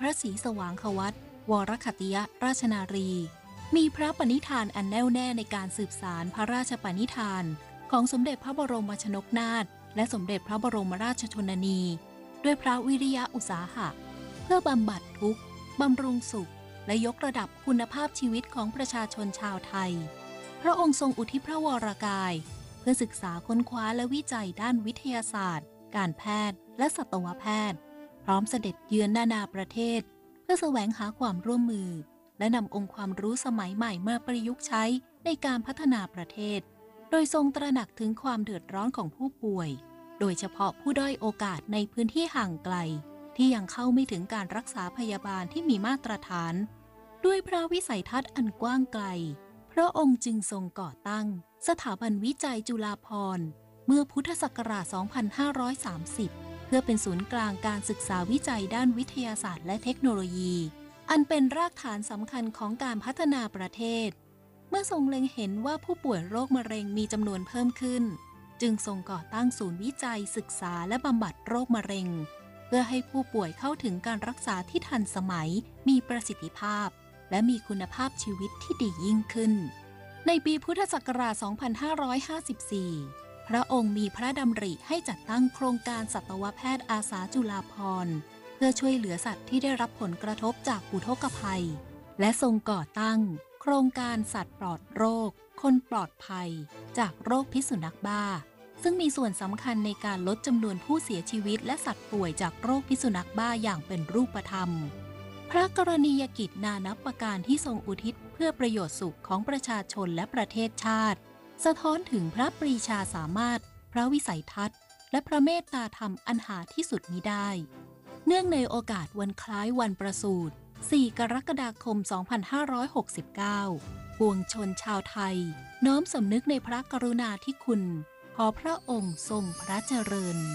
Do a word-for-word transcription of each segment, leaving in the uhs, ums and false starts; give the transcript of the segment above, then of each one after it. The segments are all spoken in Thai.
ระศรีสว่างควัตรวรคติยราชนารีมีพระปณิธานอันแน่วแน่ในการสืบสานพระราชปณิธานของสมเด็จพระบรมชนกนาถและสมเด็จพระบรมราชชนนีด้วยพระวิริยะอุตสาหะเพื่อบำบัดทุกข์บำรุงสุขและยกระดับคุณภาพชีวิตของประชาชนชาวไทยพระองค์ทรงอุทิศพระวรกายเพื่อศึกษาค้นคว้าและวิจัยด้านวิทยาศาสตร์การแพทย์และสัตวแพทย์พร้อมเสด็จเยือนนานาประเทศเพื่อแสวงหาความร่วมมือและนำองค์ความรู้สมัยใหม่มาประยุกต์ใช้ในการพัฒนาประเทศโดยทรงตระหนักถึงความเดือดร้อนของผู้ป่วยโดยเฉพาะผู้ด้อยโอกาสในพื้นที่ห่างไกลที่ยังเข้าไม่ถึงการรักษาพยาบาลที่มีมาตรฐานด้วยพระวิสัยทัศน์อันกว้างไกลพระองค์จึงทรงก่อตั้งสถาบันวิจัยจุฬาภรณ์เมื่อพุทธศักราช สองพันห้าร้อยสามสิบ เพื่อเป็นศูนย์กลางการศึกษาวิจัยด้านวิทยาศาสตร์และเทคโนโลยีอันเป็นรากฐานสำคัญของการพัฒนาประเทศเมื่อทรงเล็งเห็นว่าผู้ป่วยโรคมะเร็งมีจำนวนเพิ่มขึ้นจึงทรงก่อตั้งศูนย์วิจัยศึกษาและบำบัดโรคมะเร็งเพื่อให้ผู้ป่วยเข้าถึงการรักษาที่ทันสมัยมีประสิทธิภาพและมีคุณภาพชีวิตที่ดียิ่งขึ้นในปีพุทธศักราช สองพันห้าร้อยห้าสิบสี่ พระองค์มีพระดำริให้จัดตั้งโครงการสัตวแพทย์อาสาจุฬาภรณ์เพื่อช่วยเหลือสัตว์ที่ได้รับผลกระทบจากอุทกภัยและทรงก่อตั้งโครงการสัตว์ปลอดโรคคนปลอดภัยจากโรคพิษสุนัขบ้าซึ่งมีส่วนสำคัญในการลดจำนวนผู้เสียชีวิตและสัตว์ป่วยจากโรคพิษสุนัขบ้าอย่างเป็นรูปธรรมพระกรณียกิจนานับประการที่ทรงอุทิศเพื่อประโยชน์สุขของประชาชนและประเทศชาติสะท้อนถึงพระปรีชาสามารถพระวิสัยทัศน์และพระเมตตาธรรมอันหาที่สุดมิได้เนื่องในโอกาสวันคล้ายวันประสูติสี่กรกฎาคม สองพันห้าร้อยหกสิบเก้า ปวงชนชาวไทยน้อมสำนึกในพระกรุณาธิคุณขอพระองค์ทรงพระเจริญ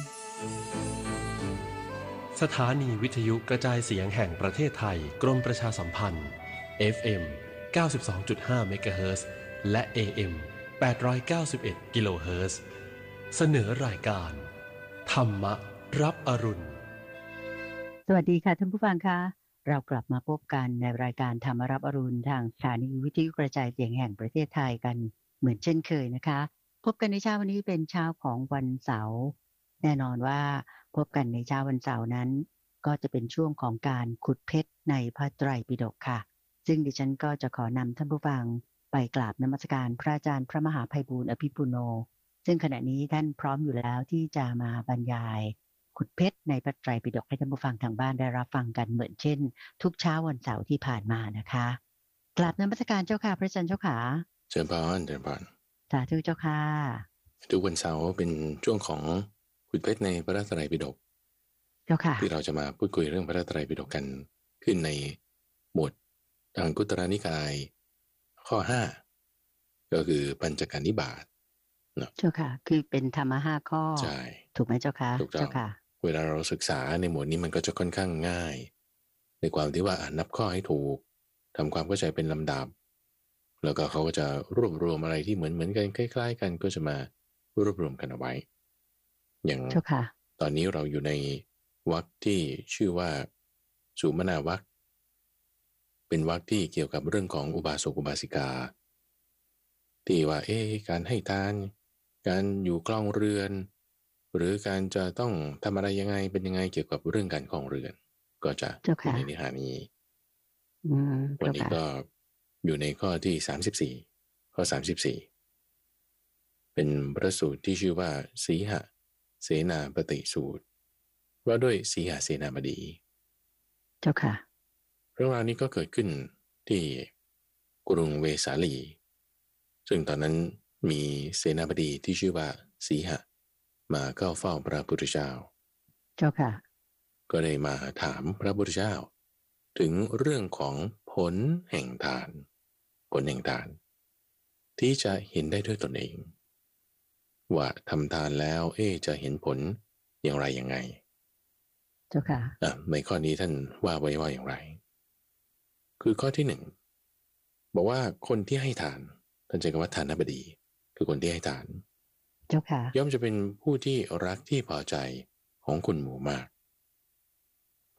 สถานีวิทยุกระจายเสียงแห่งประเทศไทยกรมประชาสัมพันธ์ เอฟ เอ็ม เก้าสิบสองจุดห้า เมกะเฮิรตซ์และ เอ เอ็ม แปดร้อยเก้าสิบเอ็ด กิโลเฮิรตซ์เสนอรายการธรรมรับอรุณสวัสดีค่ะท่านผู้ฟังคะเรากลับมาพบกันในรายการธรรมรับอรุณทางสถานีวิทยุกระจายเสียงแห่งประเทศไทยกันเหมือนเช่นเคยนะคะพบกันในเช้าวันนี้เป็นเช้าของวันเสาร์แน่นอนว่าพบกันในเช้าวันเสาร์นั้นก็จะเป็นช่วงของการขุดเพชรในพระไตรปิฎกค่ะซึ่งดิฉันก็จะขอนำท่านผู้ฟังไปกราบนมัสการพระอาจารย์พระมหาไพบูลย์อภิปุโนซึ่งขณะนี้ท่านพร้อมอยู่แล้วที่จะมาบรรยายขุดเพชรในพระไตรปิฎกให้ท่านผู้ฟังทางบ้านได้รับฟังกันเหมือนเช่นทุกเช้าวันเสาร์ที่ผ่านมานะคะกราบนมัสการเจ้าค่ะพระอาจารย์เจ้าค่ะเจริญพรเจริญพรสาธุเจ้าค่ะทุกวันเสาร์เป็นช่วงของขุดเพชรในพระไตรปิฎกเจ้าค่ะที่เราจะมาพูดคุยเรื่องพระไตรปิฎกกันขึ้นในหมวดอังคุตรนิกายข้อห้าก็คือปัญจการนิบาตเนาะเจ้าค่ะคือเป็นธรรมะห้าข้อใช่ถูกไหมเจ้าค่ะถูกต้องเวลาเราศึกษาในหมวดนี้มันก็จะค่อนข้างง่ายในความที่ว่าอ่านนับข้อให้ถูกทำความเข้าใจเป็นลำดับแล้วก็เขาก็จะรวบรวมอะไรที่เหมือนเหมือนกันคล้ายๆกันก็จะมารวบรวมกันเอาไว้อย่างตอนนี้เราอยู่ในวรรคที่ชื่อว่าสุมนาวรรคเป็นวรรคที่เกี่ยวกับเรื่องของอุบาสกอุบาสิกาที่ว่าเอ๊ะการให้ทานการอยู่ครองเรือนหรือการจะต้องทำอะไรยังไงเป็นยังไงเกี่ยวกับเรื่องการครองเรือนก็จะอยู่ในเนื้อหานี้วันนี้ก็อยู่ในข้อที่สามสิบสี่ข้อสามสิบสี่เป็นพระสูตรที่ชื่อว่าสีหเสนาปฏิสูตรว่าด้วยสีหเสนาบดีเจ้าค่ะเรื่องราวนี้ก็เกิดขึ้นที่กรุงเวสาลีซึ่งตอนนั้นมีเสนาบดีที่ชื่อว่าสีหมาเข้าเฝ้าพระพุทธเจ้าเจ้าค่ะก็ได้มาถามพระพุทธเจ้าถึงเรื่องของผลแห่งทานผลแห่งทานที่จะเห็นได้ด้วยตนเองว่าทำทานแล้วเอ๊ะจะเห็นผลอย่างไรยังไงเจ้าค่ะอ่ะในข้อนี้ท่านว่าไว้ว่าอย่างไรคือข้อที่หนึ่งบอกว่าคนที่ให้ทานท่านใช้คำว่าทานบดีคือคนที่ให้ทานเจ้าค่ะย่อมจะเป็นผู้ที่รักที่พอใจของคนหมู่มาก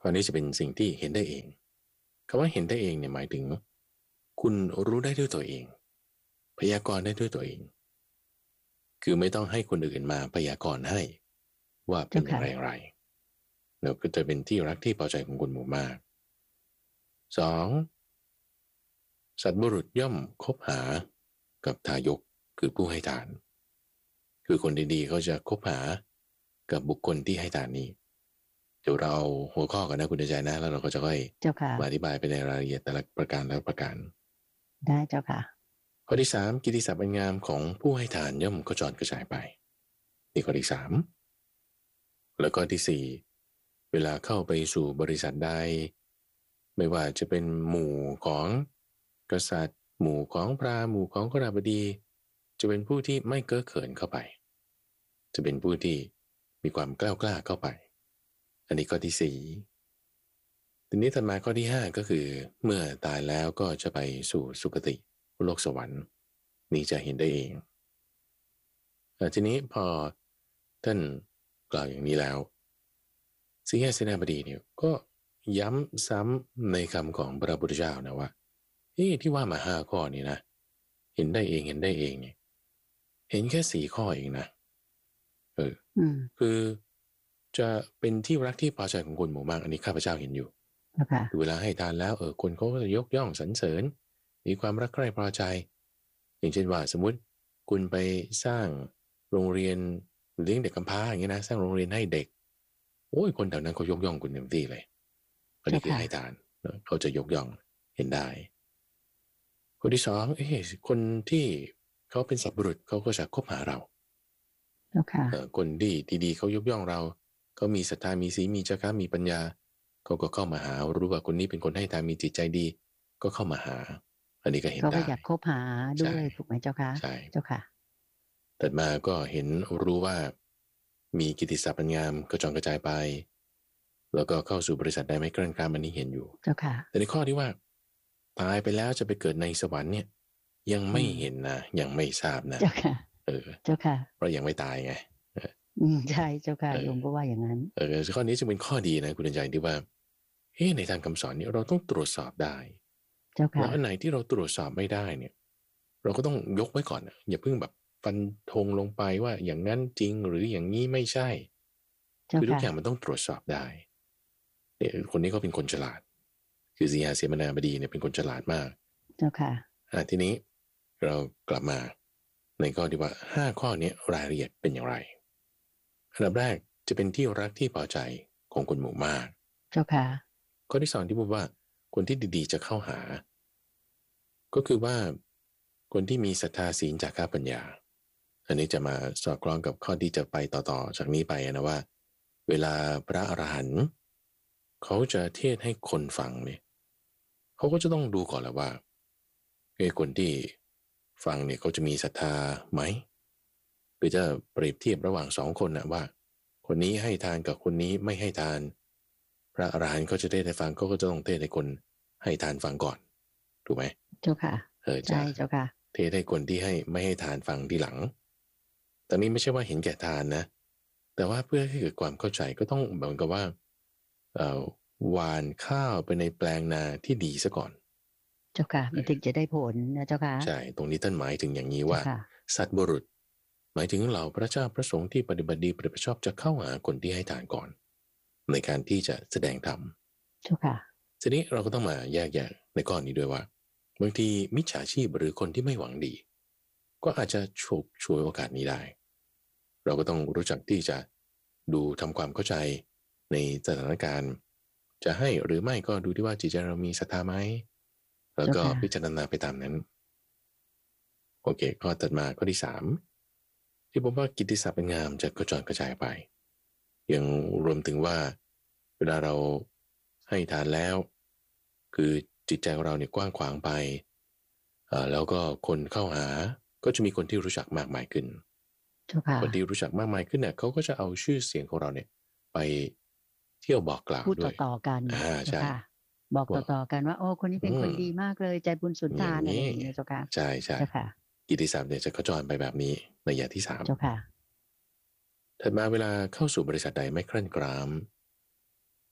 ข้อนี้จะเป็นสิ่งที่เห็นได้เองคำว่าเห็นได้เองเนี่ยหมายถึงคุณรู้ได้ด้วยตัวเองพยากรณ์ได้ด้วยตัวเองคือไม่ต้องให้คนอื่นมาพยากรณ์ให้ว่าเป็นอย่างไรอย่างไรแล้วก็จะเป็นที่รักที่พอใจของคนหมู่มากสองสัตว์บุรุษย่อมคบหากับทายกคือผู้ให้ทานคือคนดีๆเขาจะคบหากับบุคคลที่ให้ทานนี้เดี๋ยวเราหัวข้อกันนะคุณใจนะแล้วเราก็จะค่อยมาอธิบายไปในรายละเอียดแต่ละประการและประการได้เจ้าค่ะข้อที่สามกิตติศัพท์อันงามของผู้ให้ทานย่อมกระจรกระจายไปนี่ข้อที่สามแล้วก็ที่สี่เวลาเข้าไปสู่บริษัทใดไม่ว่าจะเป็นหมู่ของกษัตริย์หมู่ของพราหมณ์หมู่ของขราบดีจะเป็นผู้ที่ไม่เก้อเขินเข้าไปจะเป็นผู้ที่มีความกล้ากล้าเข้าไปอันนี้ข้อที่สี่ทีนี้ถัดมาข้อที่ห้าก็คือเมื่อตายแล้วก็จะไปสู่สุคติโลกสวรรค์นี่จะเห็นได้เองทีนี้พอท่านกล่าวอย่างนี้แล้วสิงหเสนาบดีเนี่ยก็ย้ำซ้ำในคำของพระพุทธเจ้านะว่าเอ๊ะที่ว่ามาห้าข้อนี้นะเห็นได้เองเห็นได้เองเนี่ยเห็นแค่สี่ข้อเองนะเออคือจะเป็นที่รักที่พอใจของคนหมู่มากอันนี้ข้าพเจ้าเห็นอยู่เวลาให้ทานแล้วเออคนเขาก็จะยกย่องสรรเสริญมีความรักใคร่พอใจอย่างเช่นว่าสมมุติคุณไปสร้างโรงเรียนเลี้ยงเด็กกำพร้าอย่างเงี้ยนะสร้างโรงเรียนให้เด็กโอ้ยคนแถวนั้นเขายกย่องคุณเต็มที่เลยอันนี้คือให้ทานเขาจะยกย่องเห็นได้คนที่สองเอ้คนที่เขาเป็นสัตว์บุรุษเขาก็จะคบหาเราคนที่ดีๆเขายกย่องเราเขามีศรัทธามีศีลมีจาระมีปัญญาเขาก็เข้ามาหารู้ว่าคนนี้เป็นคนให้ทานมีจิตใจดีก็เข้ามาหาอันนี้ก็เห็นได้เขาอยากคบหาด้วยถูกไหมเจ้าค่ะใช่เจ้าค่ะถัดมาก็เห็นรู้ว่ามีกิตติศัพท์อันงามกระจรกระจายไปแล้วก็เข้าสู่บริษัทได้ไม่เกินการมันนี้เห็นอยู่เจ้าค่ะแต่ในข้อที่ว่าตายไปแล้วจะไปเกิดในสวรรค์เนี่ยยังไม่เห็นนะยังไม่ทราบนะเจ้าค่ะเออเจ้าค่ะเพราะยังไม่ตายไงอืมใช่เจ้าค่ะโยมก็ว่าอย่างนั้นเออข้อนี้จึงเป็นข้อดีนะคุณใจที่ว่าเฮ้ในทางคำสอนนี้เราต้องตรวจสอบได้เจ้าค่ะแล้วอันไหนที่เราตรวจสอบไม่ได้เนี่ยเราก็ต้องยกไว้ก่อนนะอย่าเพิ่งแบบฟันธงลงไปว่าอย่างนั้นจริงหรืออย่างนี้ไม่ใช่คือทุกอย่างมันต้องตรวจสอบได้เนี่ยคนนี้ก็เป็นคนฉลาดคือสิงหเสนาบดีเนี่ยเป็นคนฉลาดมากเจ้าค่ะอ่าทีนี้เรากลับมาในข้อที่ว่าห้าข้อนี้รายละเอียดเป็นอย่างไรอันดับแรกจะเป็นที่รักที่พอใจของคนหมู่มากเจ้าค่ะข้อที่สองที่พูดว่าคนที่ดีๆจะเข้าหาก็คือว่าคนที่มีศรัทธาศีลจาระปัญญาอันนี้จะมาสอดคล้องกับข้อที่จะไปต่อๆจากนี้ไปนะว่าเวลาพระอรหันต์เขาจะเทศให้คนฟังเนี่ยเขาก็จะต้องดูก่อนแหละว่าไอ้คนที่ฟังเนี่ยเขาจะมีศรัทธาไหมหรือจะเปรียบเทียบระหว่างสองคนนะว่าคนนี้ให้ทานกับคนนี้ไม่ให้ทานพระอรหันต์เขาจะเทศให้ฟังเขาก็จะต้องเทศให้คนให้ทานฟังก่อนถูกไหมเจ้าค่ะเออใช่เจ้าค่ะเทศให้คนที่ให้ไม่ให้ทานฟังทีหลังตอนนี้ไม่ใช่ว่าเห็นแก่ทานนะแต่ว่าเพื่อให้เกิดความเข้าใจก็ต้องเหมือนกับว่าเอ่อหว่านข้าวไปในแปลงนาที่ดีซะก่อนเจ้าค่ะมันถึงจะได้ผลนะเจ้าค่ะใช่ตรงนี้ท่านหมายถึงอย่างนี้ว่าสัตว์บุรุษหมายถึงเหล่าพระเจ้าพระสงฆ์ที่ปฏิบัติดีปฏิบัติชอบจะเข้าหาคนที่ให้ทานก่อนในการที่จะแสดงธรรมเจ้าค่ะทีนี้เราก็ต้องมาแยกแยะในข้อนี้ด้วยว่าบางทีมิจฉาชีพหรือคนที่ไม่หวังดีก็อาจจะฉกฉวยโอกาสนี้ได้เราก็ต้องรู้จักที่จะดูทำความเข้าใจในสถานการณ์จะให้หรือไม่ก็ดูที่ว่าจิตใจเรามีศรัทธาไหมแล้วก็พิจารณาไปตามนั้นโอเคข้อถัดมาข้อที่สามที่ผมว่ากิตติศัพท์เป็นงามจะกระจรกระจายไปยังรวมถึงว่าเวลาเราให้ทานแล้วคือจิตใจของเราเนี่ยกว้างขวางไปแล้วก็คนเข้าหาก็จะมีคนที่รู้จักมากมายขึ้นคนที่รู้จักมากมายขึ้นเนี่ยเขาก็จะเอาชื่อเสียงของเราเนี่ยไปเที่ยวบอกกล่าวด้วยพูดต่อๆกันอ่าใช่บอกต่อๆกันว่าโอ้คนนี้เป็นคนดีมากเลยใจบุญสุนทานอะไรอย่างเงี้ยเจ้าค่ะใช่ใช่กิตติศัพท์เนี่ยจะกระจรไปแบบนี้ในอย่างที่สามเจ้าค่ะถัดมาเวลาเข้าสู่บริษัทใดไม่ครั่นกราม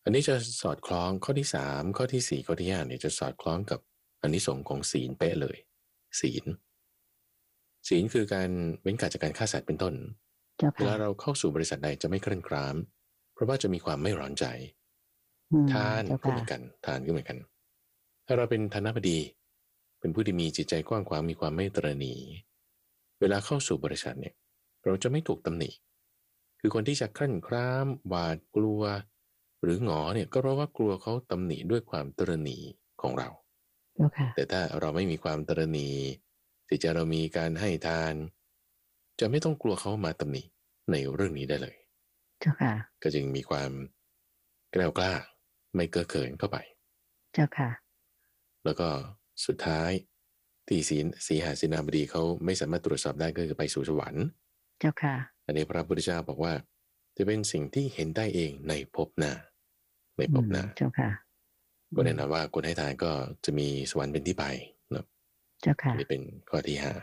อันนี้จะสอดคล้องข้อที่สามข้อที่สี่ข้อที่ห้าเนี่ยจะสอดคล้องกับอานิสงส์ของศีลเป๊ะเลยศีลศีลคือการเว้นขาดจากการฆ่าสัตว์เป็นต้นเวลาเราเข้าสู่บริษัทใดจะไม่เคร่งคร้ามเพราะว่าจะมีความไม่ร้อนใจทานก็เหมือนกันทานก็เหมือนกันถ้าเราเป็นธนบดีเป็นผู้ที่มีจิตใจกว้างขวางมีความไม่ตระหนี่เวลาเข้าสู่บริษัทเนี่ยเราจะไม่ถูกตำหนิคือคนที่จะเคร่งคร้ามหวาดกลัวหรือหงอเนี่ยก็เพราะว่ากลัวเขาตำหนิด้วยความตระหนี่ของเรา okay. แต่ถ้าเราไม่มีความตระหนี่ที่จะเรามีการให้ทานจะไม่ต้องกลัวเขามาตำหนิในเรื่องนี้ได้เลย okay. ก็จึงมีความแกล้วกล้าไม่เก้อเขินเข้าไป okay. แล้วก็สุดท้ายที่ศีลสีหาสินาบดีเขาไม่สามารถตรวจสอบได้ก็คือไปสู่สวรรค์เจ้าค่ะอันนี้พระพุทธเจ้าบอกว่าจะเป็นสิ่งที่เห็นได้เองในภพหน้าในภพหน้าเจ้าค่ะก็แน่นอนว่าคนให้ทานก็จะมีสวรรค์เป็นที่ไปเนาะเจ้าค่ะนี่เป็นข้อที่ห้า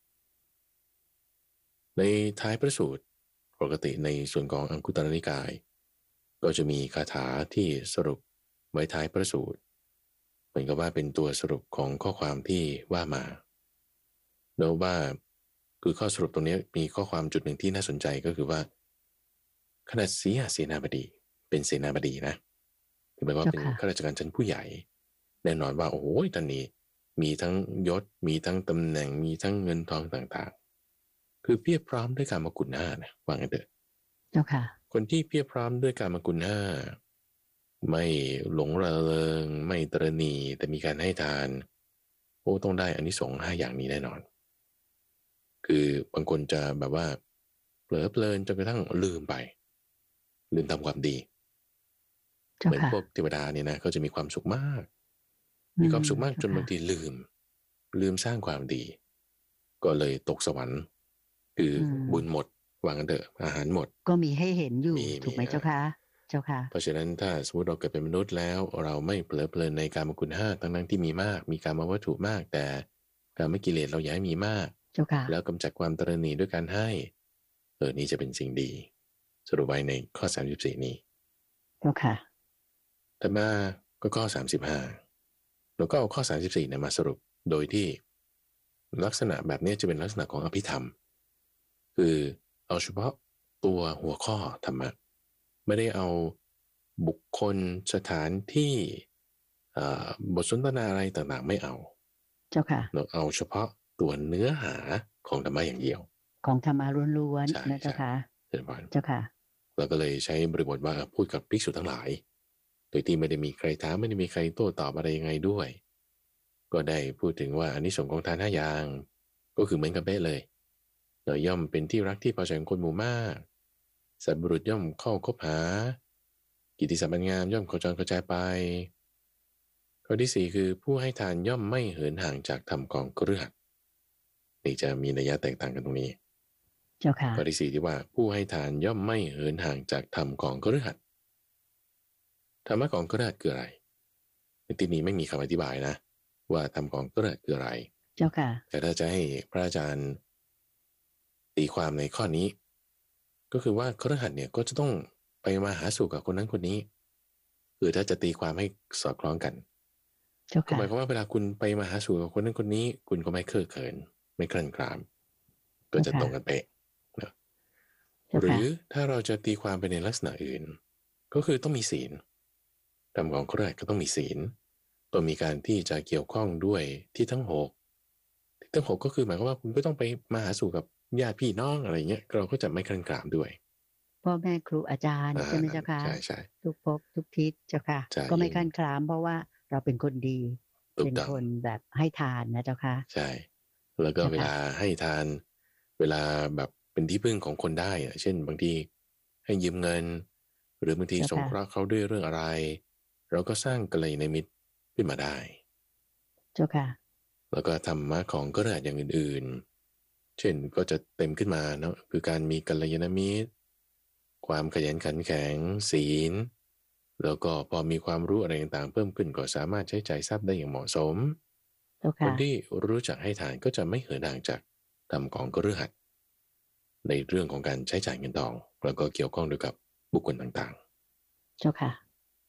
ในท้ายพระสูตรปกติในส่วนของอังคุตรนิกายก็จะมีคาถาที่สรุปไว้ท้ายพระสูตรเหมือนกับว่าเป็นตัวสรุปของข้อความที่ว่ามาโดยว่าคือข้อสรุปตรงนี้มีข้อความจุดหนึ่งที่น่าสนใจก็คือว่าขณะสีหเสนาบดีเป็นเสนาบดีนะคือหมายว่าเป็นข้าราชการชั้นผู้ใหญ่แน่นอนว่าโอ้โหท่านนี้มีทั้งยศมีทั้งตำแหน่งมีทั้งเงินทองต่างๆคือเพียบพร้อมด้วยการมกุลห้านะว่างั้นเถอะเจ้าค่ะคนที่เพียบพร้อมด้วยการมกุลห้าไม่หลงระเริงไม่ตระหนี่แต่มีการให้ทานโอ้ต้องได้อานิสงส์ห้าอย่างนี้แน่นอนคือบางคนจะแบบว่าเผลอเพลินจนกระทั่งลืมไปลืมทำความดีเหมือนพวกเทวดาเนี่ยนะเขาจะมีความสุขมากมีความสุขมากจนบางทีลืมลืมสร้างความดีก็เลยตกสวรรค์คือบุญหมดวางกันเถอะอาหารหมดก็มีให้เห็นอยู่ถูกไหมเจ้าค่ะเจ้าค่ะเพราะฉะนั้นถ้าสมมติเราเกิดเป็นมนุษย์แล้วเราไม่เผลอเพลินในการมกุลห้าทั้งนั้นที่มีมากมีการมาวัตถุมากแต่การไม่กิเลสเราอย่าให้มีมากเจ้าค่ะแล้วกำจัดความตระหนี่ด้วยการให้เออนี่จะเป็นสิ่งดีสรุปไว้ในข้อสามสิบสี่นี้เจ้าค่ะแต่มาก็ข้อสามสิบห้าแล้วก็เอาข้อสามสิบสี่เนี่ยมาสรุปโดยที่ลักษณะแบบนี้จะเป็นลักษณะของอภิธรรมคือเอาเฉพาะตัวหัวข้อธรรมะไม่ได้เอาบุคคลสถานที่บทสนทนาอะไรต่างๆไม่เอาเจ้าค่ะเราเอาเฉพาะตัวเนื้อหาของธรรมะอย่างเดียวของธรรมะล้วนๆนะเจ้าค่ะเจ้าค่ะเราก็เลยใช้บริบทว่าพูดกับภิกษุทั้งหลายโดยที่ไม่ได้มีใครถามไม่ได้มีใครโต้ตอบอะไรยังไงด้วยก็ได้พูดถึงว่าอานิสงส์ของทานห้าอย่างก็คือเหมือนกับเป๊ะเลยเราย่อมเป็นที่รักที่พอใจของคนหมู่มากสัตว์บุรุษย่อมเข้าคบหากิตติศัพท์งามย่อมโคจรกระจายไปข้อที่สี่คือผู้ให้ทานย่อมไม่เหินห่างจากธรรมของคฤหัสถ์นี่จะมีนัยยะแตกต่างกันตรงนี้เจ้าค่ะข้อที่สี่ที่ว่าผู้ให้ทานย่อมไม่เหินห่างจากธรรมของคฤหัสถ์ธรรมะของคฤหัสถ์คืออะไรในที่นี้ไม่มีคำอธิบายนะว่าธรรมของคฤหัสถ์คืออะไรเจ้าค่ะแต่ถ้าจะให้พระอาจารย์ตีความในข้อนี้ก็คือว่าคฤหัสถ์เนี่ยก็จะต้องไปมาหาสู่กับคนนั้นคนนี้คือถ้าจะตีความให้สอดคล้องกันก็หมายความว่าเวลาคุณไปมาหาสู่กับคนนั้นคนนี้คุณก็ไม่เคอะเขินไม่เคร่งครามก็จะตรงกันเป๊ะนะหรือถ้าเราจะตีความไปในลักษณะอื่นก็คือต้องมีศีลธรรมของคฤหัสถ์ก็ต้องมีศีลต้องมีการที่จะเกี่ยวข้องด้วยที่ทั้งหกที่ทั้งหกก็คือหมายความว่าคุณก็ต้องไปมาหาสู่กับญาติพี่น้องอะไรเงี้ยเราก็จะไม่เคร่งครามด้วยพ่อแม่ครูอาจารย์ใช่ไหมเจ้าค่ะใช่ใช่ทุกภพทุกทิศเจ้าค่ะก็ไม่คันคลามเพราะว่าเราเป็นคนดีเป็นคนแบบให้ทานนะเจ้าค่ะใช่แล้วก็เวลาให้ทานเวลาแบบเป็นที่พึ่งของคนได้เช่นบางทีให้ยืมเงินหรือบางทีสงเคราะห์เขาด้วยเรื่องอะไรเราก็สร้างกัลยาณมิตรขึ้นมาได้เจ้าค่ะแล้วก็ธรรมะของคฤหัสถ์อย่างอื่นๆเช่นก็จะเต็มขึ้นมาเนาะคือการมีกัลยาณมิตรความขยันขันแข็งศีลแล้วก็พอมีความรู้อะไรต่างๆเพิ่มขึ้นก็สามารถใช้จ่ายทรัพย์ได้อย่างเหมาะสมคนที่รู้จักให้ทานก็จะไม่เหินห่างจากธรรมของคฤหัสถ์ในเรื่องของการใช้จ่ายเงินทองแล้วก็เกี่ยวข้องด้วยกับบุคคลต่างๆเจ้าค่ะ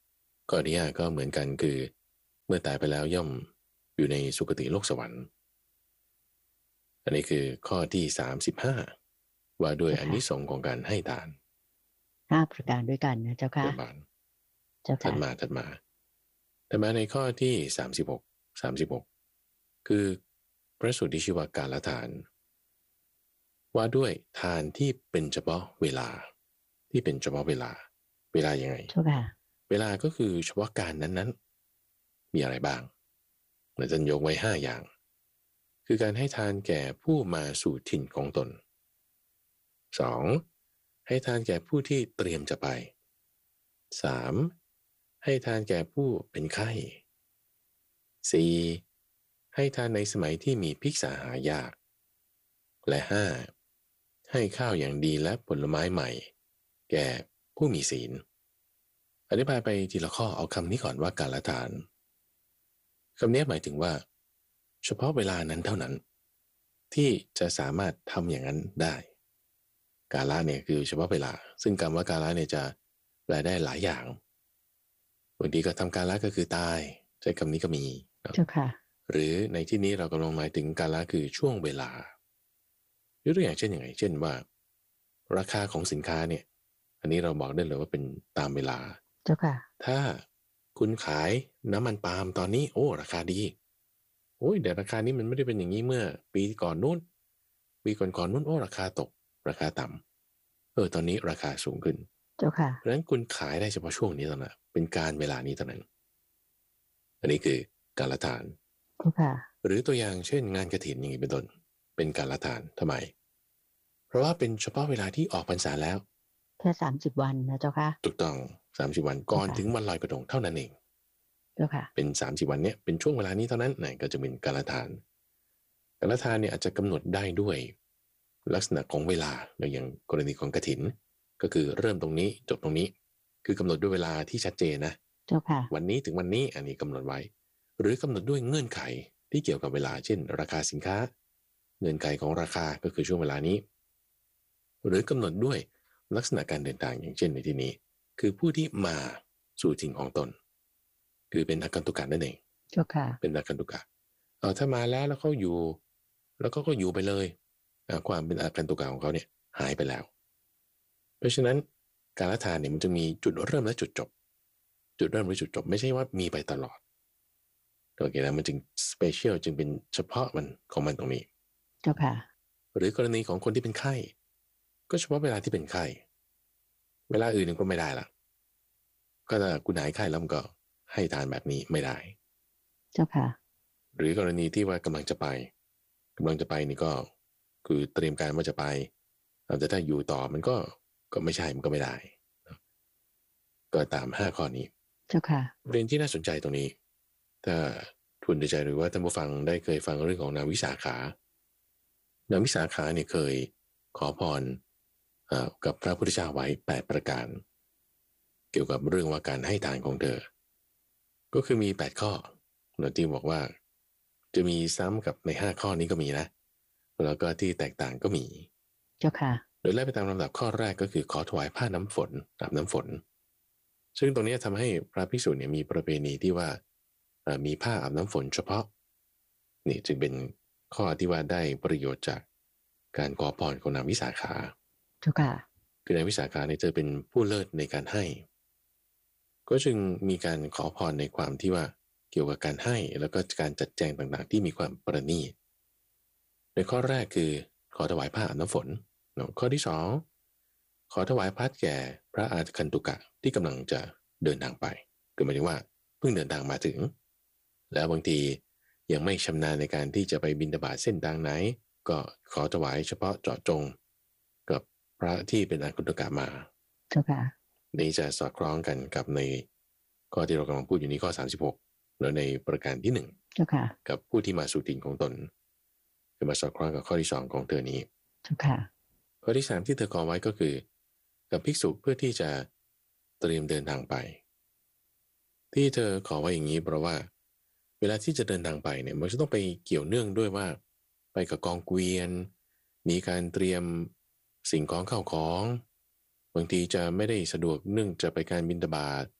ข้อที่ห้าก็เหมือนกันคือเมื่อตายไปแล้วย่อมอยู่ในสุคติโลกสวรรค์อันนี้คือข้อที่สามสิบห้าว่าด้วยอานิสงส์ของการให้ทานห้าประการด้วยกันนะเจ้าค่ะประมาณเจ้าค่ะถัดมาถัดมาถัดมาในข้อที่สามสิบหก สามสิบหกคือพระสูตรที่ชื่อว่าการละทานว่าด้วยทานที่เป็นเฉพาะเวลาที่เป็นเฉพาะเวลาเวลายังไงเจ้าค่ะเวลาก็คือเฉพาะการนั้นๆมีอะไรบ้างเราจะยกไว้ห้าอย่างคือการให้ทานแก่ผู้มาสู่ถิ่นของตน สอง. ให้ทานแก่ผู้ที่เตรียมจะไป สาม. ให้ทานแก่ผู้เป็นไข้ สี่. ให้ทานในสมัยที่มีภิกษาหายากและ ห้า. ให้ข้าวอย่างดีและผลไม้ใหม่แก่ผู้มีศีลอธิบายไปทีละข้อเอาคำนี้ก่อนว่าการละทานคำนี้หมายถึงว่าเฉพาะเวลานั้นเท่านั้นที่จะสามารถทำอย่างนั้นได้กาละเนี่ยคือเฉพาะเวลาซึ่งคำว่ากาละเนี่ยจะแปลได้หลายอย่างบางทีก็ทำกาละก็คือตายใช้คำนี้ก็มีเจ้าค่ะหรือในที่นี้เรากำลังหมายถึงกาละคือช่วงเวลายกตัวอย่างเช่นอย่างไรเช่นว่าราคาของสินค้าเนี่ยอันนี้เราบอกได้เลยว่าเป็นตามเวลาเจ้าค่ะถ้าคุณขายน้ำมันปาล์มตอนนี้โอ้ราคาดีโอ้ยแต่ราคานี้มันไม่ได้เป็นอย่างนี้เมื่อปีก่อนนู้นปีก่อนก่อนนู้นโอ้ราคาตกราคาต่ำเออตอนนี้ราคาสูงขึ้นเจ้าค่ะเพราะฉะนั้นคุณขายได้เฉพาะช่วงนี้เท่านั้นเป็นการเวลานี้เท่านั้นอันนี้คือการละทานเจ้าค่ะหรือตัวอย่างเช่นงานกฐินอย่างนี้เป็นต้นเป็นการละทานทำไมเพราะว่าเป็นเฉพาะเวลาที่ออกพรรษาแล้วแค่สามสิบวันนะเจ้าค่ะถูกต้องสามสิบวันก่อนถึงวันลอยกระทงเท่านั้นเองเจ้าค่ะเป็นสามสิบวันเนี้ยเป็นช่วงเวลานี้เท่านั้นไหนก็จะเป็นการละทานการละทานเนี่ยอาจจะกำหนดได้ด้วยลักษณะของเวลาอย่างกรณีของกฐินก็คือเริ่มตรงนี้จบตรงนี้คือกำหนดด้วยเวลาที่ชัดเจนนะเจ้าค่ะวันนี้ถึงวันนี้อันนี้กำหนดไว้หรือกำหนดด้วยเงื่อนไขที่เกี่ยวกับเวลาเช่นราคาสินค้าเงื่อนไขของราคาก็คือช่วงเวลานี้หรือกำหนดด้วยลักษณะการเดินทางอย่างเช่นในที่นี้คือผู้ที่มาสู่ถิ่นของตนคือเป็นอาคันตุกะนั่นเองเจ้าค่ะเป็นอาคันตุกะเออถ้ามาแล้วแล้วเขาอยู่แล้วก็ก็อยู่ไปเลยความเป็นอาคันตุกะของเขาเนี่ยหายไปแล้วเพราะฉะนั้นการละทานเนี่ยมันจะมีจุดเริ่มและจุดจบจุดเริ่มและจุดจบไม่ใช่ว่ามีไปตลอดโอเคนะมันจึงสเปเชียลจึงเป็นเฉพาะมันของมันตรงนี้เจ้าค่ะหรือกรณีของคนที่เป็นไข้ก็เฉพาะเวลาที่เป็นไข้เวลาอื่นก็ไม่ได้ละก็ถ้าคุณหายไข้แล้วมันก็ให้ทานแบบนี้ไม่ได้เจ้าค่ะหรือกรณีที่ว่ากำลังจะไปกำลังจะไปนี่ก็คือเตรียมการว่าจะไปแต่ถ้าอยู่ต่อมันก็ก็ไม่ใช่มันก็ไม่ได้ก็ตามห้าข้อนี้เจ้าค่ะประเด็นที่น่าสนใจตรงนี้ถ้าทุนใจหรือว่าท่านผู้ฟังได้เคยฟังเรื่องของนางวิสาขานางวิสาขาเนี่ยเคยขอพรกับพระพุทธเจ้าไว้แปดประการเกี่ยวกับเรื่องว่าการให้ทานของเธอก็คือมีแปดข้อเราที่บอกว่าจะมีซ้ำกับในห้าข้อนี้ก็มีนะแล้วก็ที่แตกต่างก็มีเจ้าค่ะโดยไล่ไปตามลำดับข้อแรกก็คือขอถวายผ้าน้ำฝนอาบน้ำฝนซึ่งตรงนี้ทำให้พระภิกษุเนี่ยมีประเพณีที่ว่ามีผ้าอาบน้ำฝนเฉพาะนี่จึงเป็นข้อที่ว่าได้ประโยชน์จากการขอพรของนางวิสาขาเจ้าค่ะคือนางวิสาขาเนี่ยเธอเป็นผู้เลิศในการให้ก็จึงมีการขอพรในความที่ว่าเกี่ยวกับการให้แล้วก็การจัดแจงต่างๆที่มีความประณีตในข้อแรกคือขอถวายผ้าอาบน้ำฝนข้อที่สองขอถวายพัดแก่พระอาคันตุกะที่กำลังจะเดินทางไปคือหมายถึงว่าเพิ่งเดินทางมาถึงแล้วบางทียังไม่ชำนาญในการที่จะไปบิณฑบาตเส้นทางไหนก็ขอถวายเฉพาะเจาะจงกับพระที่เป็นอาคันตุกะมาเจ้าค่ะนี้จะสอดคล้องกันกับในข้อที่เรากำลังพูดอยู่นี้ข้อสามสิบหกแล้วในประการที่หนึ่งเจ้าค่ะกับผู้ที่มาสู่ถิ่นของตนจะมาสอดคล้องกับข้อที่สองของเธอนี้เจ้าค่ะข้อที่สามที่เธอขอไว้ก็คือกับภิกษุเพื่อที่จะเตรียมเดินทางไปที่เธอขอไว้อย่างนี้เพราะว่าเวลาที่จะเดินทางไปเนี่ยมันจะต้องไปเกี่ยวเนื่องด้วยว่าไปกับกองเกวียนมีการเตรียมสิ่งของเข้าของบางทีจะไม่ได้สะดวกเนื่องจะไปการบิณฑบาต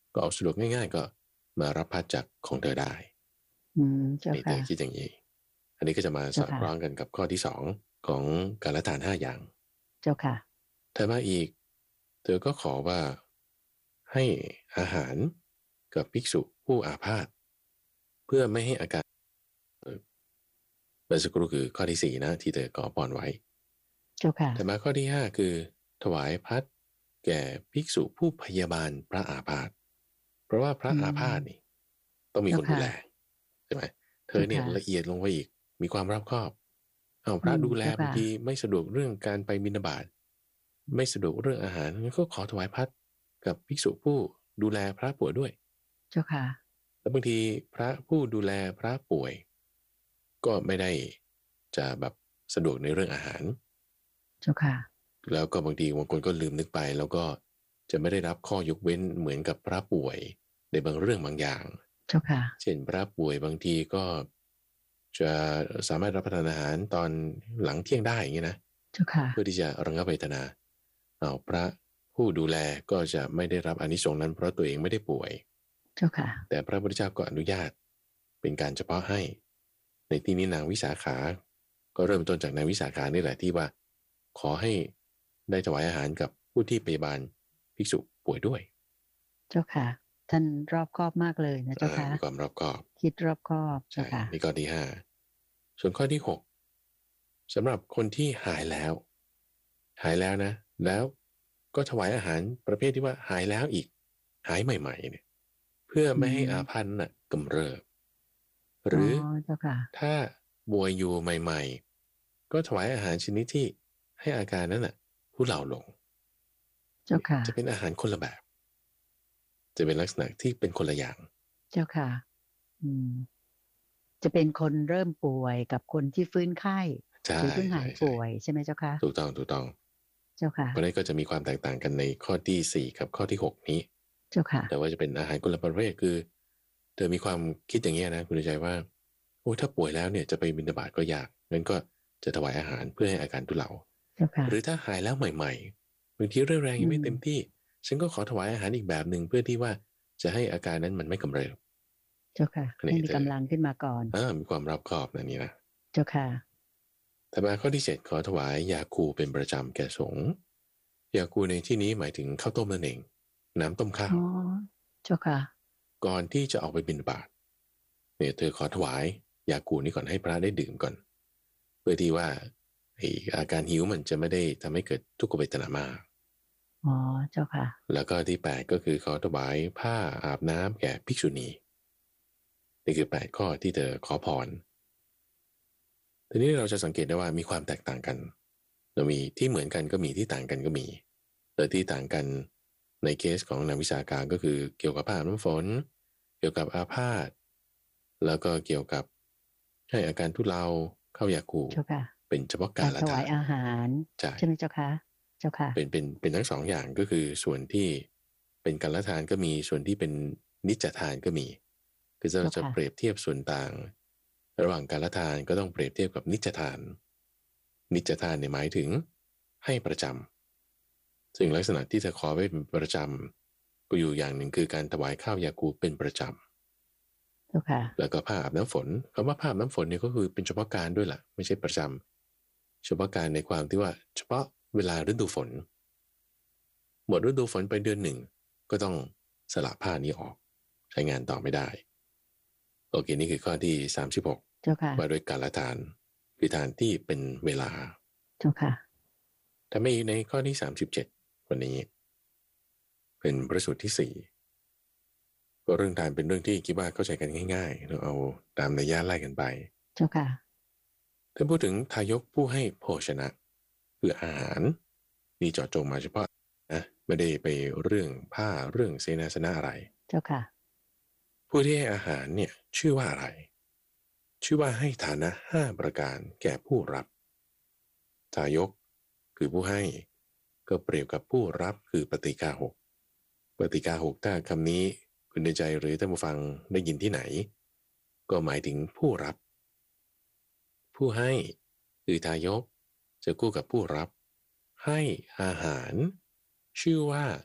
ก็เอาสะดวกง่ายๆก็มารับพัดจากของเธอได้อืมเจ้านี่เธค่ะอคิดอย่างนี้อันนี้ก็จะมาสเจ้าอดค่ะคล้องกันกับข้อที่สองของกาลฐานห้าอย่างเจ้าค่ะถัดมาอีกเธอก็ขอว่าให้อาหารกับภิกษุผู้อาพาธเพื่อไม่ให้อาการเอ่อเมื่อสักครู่คือข้อที่สี่นะที่เธอขอพรไว้เจ้าค่ะแต่มาข้อที่ห้าคือถวายพัดแก่ภิกษุผู้พยาบาลพระอาพาธเพราะว่าพระอืมอาพาธนี่ต้องมีคนเจ้าดูค่ะแลใช่ไหมเธอเนี่ยเจ้าค่ะละเอียดลงไปอีกมีความรอบคอบเอาพอืระมดูแลเจ้าบางค่ะทีไม่สะดวกเรื่องการไปบิณฑบาตไม่สะดวกเรื่องอาหารงั้นก็ขอถวายพัดกับภิกษุผู้ดูแลพระป่วยด้วยเจ้าค่ะแล้วบางทีพระผู้ดูแลพระป่วย ก็ไม่ได้จะแบบสะดวกในเรื่องอาหารเจ้าค่ะแล้วก็บางทีบางคนก็ลืมนึกไป แล้วก็จะไม่ได้รับข้อยกเว้นเหมือนกับพระป่วยในบางเรื่องบางอย่างเจ้าค่ะเช่นพระป่วยบางทีก็จะสามารถรับประทานอาหารตอนหลังเที่ยงได้อย่างนี้นะเจ้าค่ะเพื่อที่จะระงับเวทนาเอาพระผู้ดูแลก็จะไม่ได้รับอานิสงส์นั้นเพราะตัวเองไม่ได้ป่วยเจ้าค่ะแต่พระพุทธเจ้าก็อนุญาตเป็นการเฉพาะให้ ในที่นี้นางวิสาขา ก็เริ่มต้นจากนางวิสาขานี่แหละที่ว่าขอให้ได้ถวายอาหารกับผู้ที่พยาบาลภิกษุป่วยด้วยเจ้าค่ะ ท่านรอบคอบมากเลยนะเจ้าอ่าค่ะมีความรอบคอบคิดรอบคอบเจ้าใช่ค่ะนี่ข้อที่ห้าส่วนข้อที่หกสำหรับคนที่หายแล้ว หายแล้วนะ แล้วก็ถวายอาหารประเภทที่ว่าหายแล้วอีกหายใหม่ๆเนี่ยเพื่อไม่ให้อืมอาพันน่ะกำเริบหรืออเจ้าค่ะถ้าป่วยอยู่ใหม่ๆ ก็ถวายอาหารชนิดที่ให้อาการนั้นน่ะผู้เหล่าลงเจ้าค่ะจะเป็นอาหารคนละแบบ จะเป็นลักษณะที่เป็นคนละอย่างเจ้าค่ะ อืม จะเป็นคนเริ่มป่วยกับคนที่ฟื้นไข้ใช่หรือเพิ่งหายใช่ป่วยใช่ไหมเจ้าค่ะถูกต้องถูกต้องเจ้าค่ะเพราะนั้นก็จะมีความแตกต่างกันในข้อที่สี่กับข้อที่หกนี้เจ้าค่ะแต่ว่าจะเป็นอาหารคนละประเภทคือเธอมีความคิดอย่างนี้ยนะคุณใจว่าโอ้ถ้าป่วยแล้วเนี่ยจะไปบิณฑบาตก็ยากงั้นก็จะถวายอาหารเพื่อให้อาการทุเลาเจ้าค่ะหรือถ้าหายแล้วใหม่ๆบางทีเรี่ยวแรงยังไม่อืมเต็มที่ฉันก็ขอถวายอาหารอีกแบบหนึ่งเพื่อที่ว่าจะให้อาการนั้นมันไม่กำเริบเจ้าค่ะอันนี้ให้มีเธอกำลังขึ้นมาก่อนอ่ามีความรอบคอบนะนี่นะเจ้าค่ะถัดมาข้อที่เจ็ดขอถวายยาคูเป็นประจำแก่สงฆ์ยาคูในที่นี้หมายถึงข้าวต้มนั่นเองน้ำต้มข้าวอ๋อ เจ้าค่ะก่อนที่จะออกไปบิณฑบาตเนี่ยเธอขอถวายยาคูนี้ก่อนให้พระได้ดื่มก่อน เพื่อที่ว่าไอ้อาการหิวมันจะไม่ได้ทำให้เกิดทุกขเวทนามากอ๋อ เจ้าค่ะแล้วก็ที่แปดก็คือขอถวายผ้าอาบน้ำแก่ภิกษุณีนี่คือแปดข้อที่เธอขอพรทีนี้เราจะสังเกตได้ว่ามีความแตกต่างกันเรามีที่เหมือนกันก็มีที่ต่างกันก็มีแต่ที่ต่างกันในเคสของนางวิสาขาก็คือเกี่ยวกับผ้าอาบน้ำฝนเกี่ยวกับอาพาธแล้วก็เกี่ยวกับให้อาการทุเลาเข้ายาคูเจ้าค่ะเป็นเฉพาะกาการรละถทาวาน ยอาหารใช่ใช่ไหมเจ้าค่ะ เจ้าค่ะเป็นเป็นเป็นทั้งสองอย่างก็คือส่วนที่เป็นการละทานก็มีส่วนที่เป็นนิจทานก็มี คือเราจะเจ้าค่ะเปรียบเทียบส่วนต่าง ระหว่างการละทานก็ต้องเปรียบเทียบกับนิจทาน นิจทานเนี่ยหมายถึงให้ประจำซึ่งลักษณะที่จะขอไว้เป็นประจำก็อยู่อย่างหนึ่งคือการถวายข้าวยาคูเป็นประจำเจ้าค่ะแล้วก็ผ้าอาบน้ำฝนคำว่าผ้าอาบน้ำฝนเนี่ยก็คือเป็นเฉพาะการด้วยล่ะไม่ใช่ประจำเฉพาะการในความที่ว่าเฉพาะเวลาฤดูฝนหมดฤดูฝนไปเดือนหนึ่งก็ต้องสละผ้านี้ออกใช้งานต่อไม่ได้โอเคนี่คือข้อที่สามสิบหกเจ้าค่ะว่าด้วยการละทานคือทานที่เป็นเวลาเจ้าค่ะถ้าไม่ในข้อที่สามสิบเจ็ดวันนี้ เป็นพระสูตรที่สี่ก็เรื่องทานเป็นเรื่องที่คิดว่าเข้าใจกันง่ายๆเราเอาตามนัยยะไล่กันไปเจ้าค่ะถ้าพูดถึงทายกผู้ให้โภชนะคืออาหารนี่เจาะจงมาเฉพาะนะไม่ได้ไปเรื่องผ้าเรื่องเสนาสนะอะไรเจ้าค่ะผู้ที่ให้อาหารเนี่ยชื่อว่าอะไร ชื่อว่าให้ฐานะห้าประการแก่ผู้รับทายกคือผู้ให้ก็เปรียบกับผู้รับคือปฏิกาหกปฏิกาหกถ้าคำนี้คุณในใจหรือท่านผู้ฟังได้ยินที่ไหน ก็หมายถึงผู้รับ ผู้ให้คือทายกจะคู่กับผู้รับให้อาหารชื่อว่า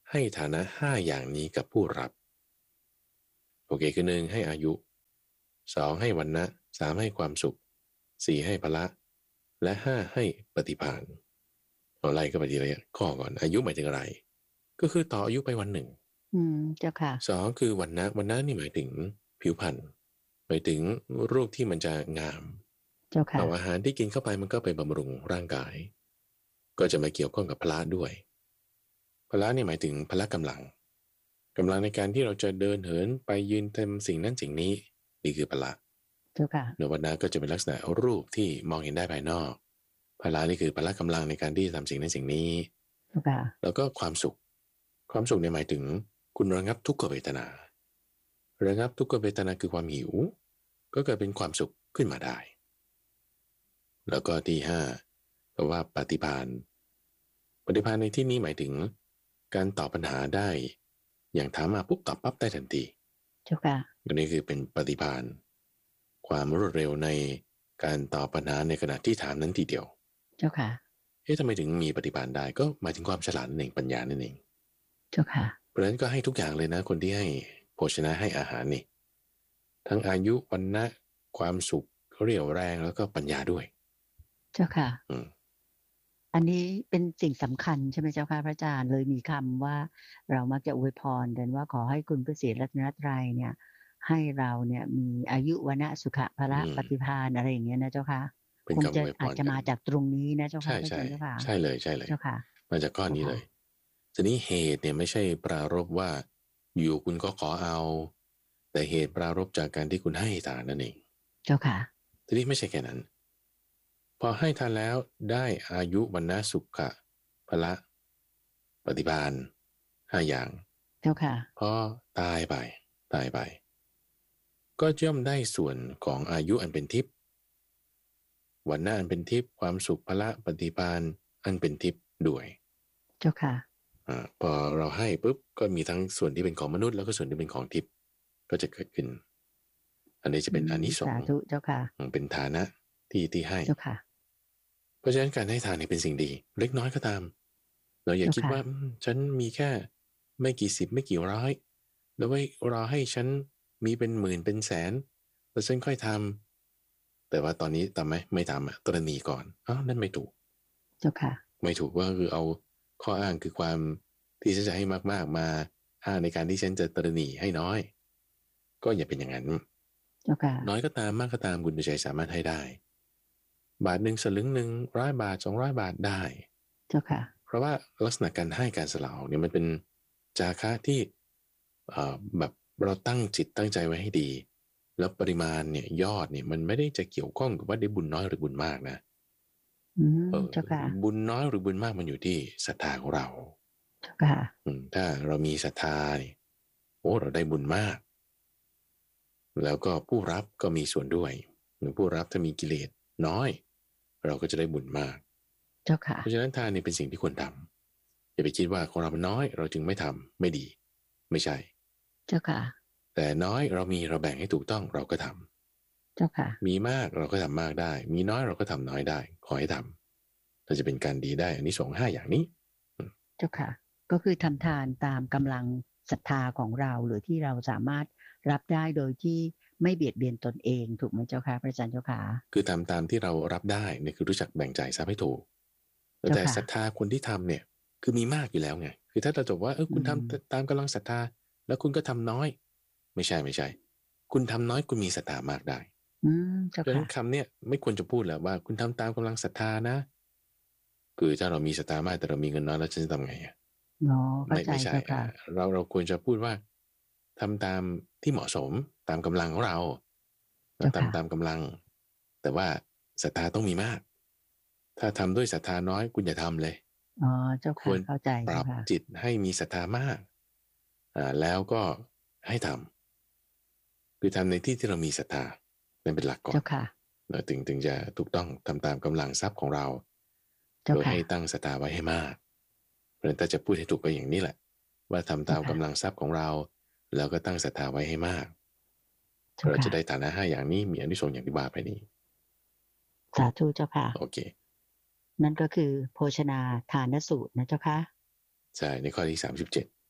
ให้ฐานะห้าอย่างนี้กับผู้รับโอเคคือหนึ่งให้อายุสองให้วรรณะสามให้ความสุขสี่ให้พละและห้าให้ปฏิภาณเอาไล่ก็ไปทีละข้อก่อนอายุหมายถึงอะไรก็คือต่ออายุไปวันหนึ่งอืมเจ้าค่ะสองคือวรรณะวรรณะนี่หมายถึงผิวพรรณหมายถึงรูปที่มันจะงามเจ้าค่ะเอาอาหารที่กินเข้าไปมันก็ไปบำรุงร่างกายก็จะมาเกี่ยวข้องกับพละด้วยพละนี่หมายถึงพละกำลังกำลังในการที่เราจะเดินเหินไปยืนทำสิ่งนั้นสิ่งนี้นี่คือพละเจ้าค่ะเนื้อวรรณะก็จะเป็นลักษณะรูปที่มองเห็นได้ภายนอกพละนี่คือพละกำลังในการที่ทำสิ่งนั้นสิ่งนี้เจ้าค่ะแล้วก็ความสุขความสุขเนี่ยหมายถึงคุณระงับทุกขเวทนาระงับทุกขเวทนาคือความหิวก็เกิดเป็นความสุขขึ้นมาได้แล้วก็ที่ห้าแปลว่าปฏิภาณปฏิภาณในที่นี้หมายถึงการตอบปัญหาได้อย่างถามมาปุ๊บตอบปั๊บได้ทันทีเจ้าค่ะอันนี้คือเป็นปฏิภาณความรวดเร็วในการตอบปัญหาในขณะที่ถามนั้นทีเดียวเจ้าค่ะเอ๊ะทำไมถึงมีปฏิภาณได้ก็หมายถึงความฉลาดนั่นเองปัญญานั่นเองเจ้าค่ะเพราะฉะนั้นก็ให้ทุกอย่างเลยนะคนที่ให้โภชนะให้อาหารนี่ทั้งอายุวรรณะความสุขเรี่ยวแรงแล้วก็ปัญญาด้วยเจ้าค่ะอืมอันนี้เป็นสิ่งสำคัญใช่ไหมเจ้าค่ะพระอาจารย์เลยมีคำว่าเรามักจะอวยพรกันว่าขอให้คุณพระศรีรัตนตรัยเนี่ยให้เราเนี่ยมีอายุวนะสุขะพละปฏิภาณอะไรอย่างเงี้ยนะเจ้าค่ะคงจะอาจจะมาจากตรงนี้นะเจ้าค่ะใช่ใช่เจ้าค่ะใช่เลยใช่เลยเจ้าค่ะมาจากข้อนี้เลยทีนี้เหตุเนี่ยไม่ใช่ปรารภว่าอยู่คุณก็ขอเอาแต่เหตุปรารภจากการที่คุณให้ทานนั่นเองเจ้าค่ะทีนี้ไม่ใช่แค่นั้นพอให้ทานแล้วได้อายุวรรณะสุขะพละปฏิภาณห้าอย่างเจ้าค่ะพอตายไปตายไปก็ย่อมได้ส่วนของอายุอันเป็นทิพย์วรรณะอันเป็นทิพย์ความสุขพละปฏิภาณอันเป็นทิพย์ด้วยเจ้าค่ะอ่าพอเราให้ปุ๊บก็มีทั้งส่วนที่เป็นของมนุษย์แล้วก็ส่วนที่เป็นของทิพย์ก็จะเกิดขึ้นอันนี้จะเป็นอานิสงส์สาธุเจ้าค่ะเป็นฐานะที่ที่ให้เจ้าค่ะเพราะฉะนั้นการให้ทานนี่เป็นสิ่งดีเล็กน้อยก็ตามเราอย่าคิดว่าฉันมีแค่ไม่กี่สิบไม่กี่ร้อยแล้วไว้รอให้ฉันมีเป็นหมื่นเป็นแสนแล้วฉันค่อยทำแต่ว่าตอนนี้ทำไหมไม่ทำอ่ะตระหนี่ก่อนอ้าวนั่นไม่ถูกเจ้าค่ะไม่ถูกว่าคือเอาข้ออ้างคือความที่ฉันจะให้มากๆมาอ้างในการที่ฉันจะตระหนี่ให้น้อยก็อย่าเป็นอย่างนั้นเจ้าค่ะน้อยก็ตามมากก็ตามคุณใจสามารถให้ได้บาทหนึ่งสลึงหนึ่งร้อยบาทสองร้อยบาทได้เจ้าค่ะเพราะว่าลักษณะการให้การสละออกเนี่ยมันเป็นจาคะที่แบบเราตั้งจิตตั้งใจไว้ให้ดีแล้วปริมาณเนี่ยยอดเนี่ยมันไม่ได้จะเกี่ยวข้องกับว่าได้บุญน้อยหรือบุญมากนะอืมเจ้าค่ะบุญน้อยหรือบุญมากมันอยู่ที่ศรัทธาของเราเจ้าค่ะถ้าเรามีศรัทธาเนี่ยโอ้เราได้บุญมากแล้วก็ผู้รับก็มีส่วนด้วยหรือผู้รับถ้ามีกิเลสน้อยเราก็จะได้บุญมากเจ้าค่ะเพราะฉะนั้นทานนี่เป็นสิ่งที่ควรทำอย่าไปคิดว่าของเรามันน้อยเราจึงไม่ทำไม่ดีไม่ใช่เจ้าค่ะแต่น้อยเรามีเราแบ่งให้ถูกต้องเราก็ทำเจ้าค่ะมีมากเราก็ทำมากได้มีน้อยเราก็ทำน้อยได้ขอให้ทำเราจะเป็นการดีได้อันนี้สองห้าอย่างนี้เจ้าค่ะก็คือทำทานตามกำลังศรัทธาของเราหรือที่เราสามารถรับได้โดยที่ไม่เบียดเบียนตนเองถูกไหมเจ้าค่ะพระอาจารย์เจ้าค่ะคือทำตามที่เรารับได้เนี่ยคือรู้จักแบ่งจ่ายทรัพย์ให้ถูกแต่ศรัทธาคนที่ทำเนี่ยคือมีมากอยู่แล้วไงคือถ้าเราจบว่าเออคุณทำตามกำลังศรัทธาแล้วคุณก็ทำน้อยไม่ใช่ไม่ใช่คุณทำน้อยคุณมีศรัทธามากได้เพราะฉะนั้นคำเนี่ยไม่ควรจะพูดแหละว่าคุณทำตามกำลังศรัทธานะคือถ้าเรามีศรัทธามากแต่เรามีเงินน้อยแล้วฉันจะทำไงอ่ะไม่ไม่ใช่เราเราควรจะพูดว่าทำตามที่เหมาะสมตามกำลังของเราทำตามกำลังแต่ว่าศรัทธาต้องมีมากถ้าทำด้วยศรัทธาน้อยคุณอย่าทำเลยอ๋อเจ้าค่ะควรเข้าใจปรับจิตให้มีศรัทธามากอ่าแล้วก็ให้ทำคือทำในที่ที่เรามีศรัทธานั่นเป็นหลักก่อนเจ้าค่ะเราถึงถึงจะถูกต้องทำตามกำลังทรัพย์ของเราโดยให้ตั้งศรัทธาไว้ให้มากเพราะฉะนั้นถ้าจะพูดให้ถูกก็อย่างนี้แหละว่าทำตามกำลังทรัพย์ของเราแล้วก็ตั้งศรัทธาไว้ให้มากเราจะได้ฐานะห้าอย่างนี้มีอานิสงส์อย่างที่ว่าไปนี้สาธุเจ้าค่ะโอเคนั่นก็คือโภชนาทานสูตรนะเจ้าค่ะใช่ในข้อที่สามสิบเจ็ด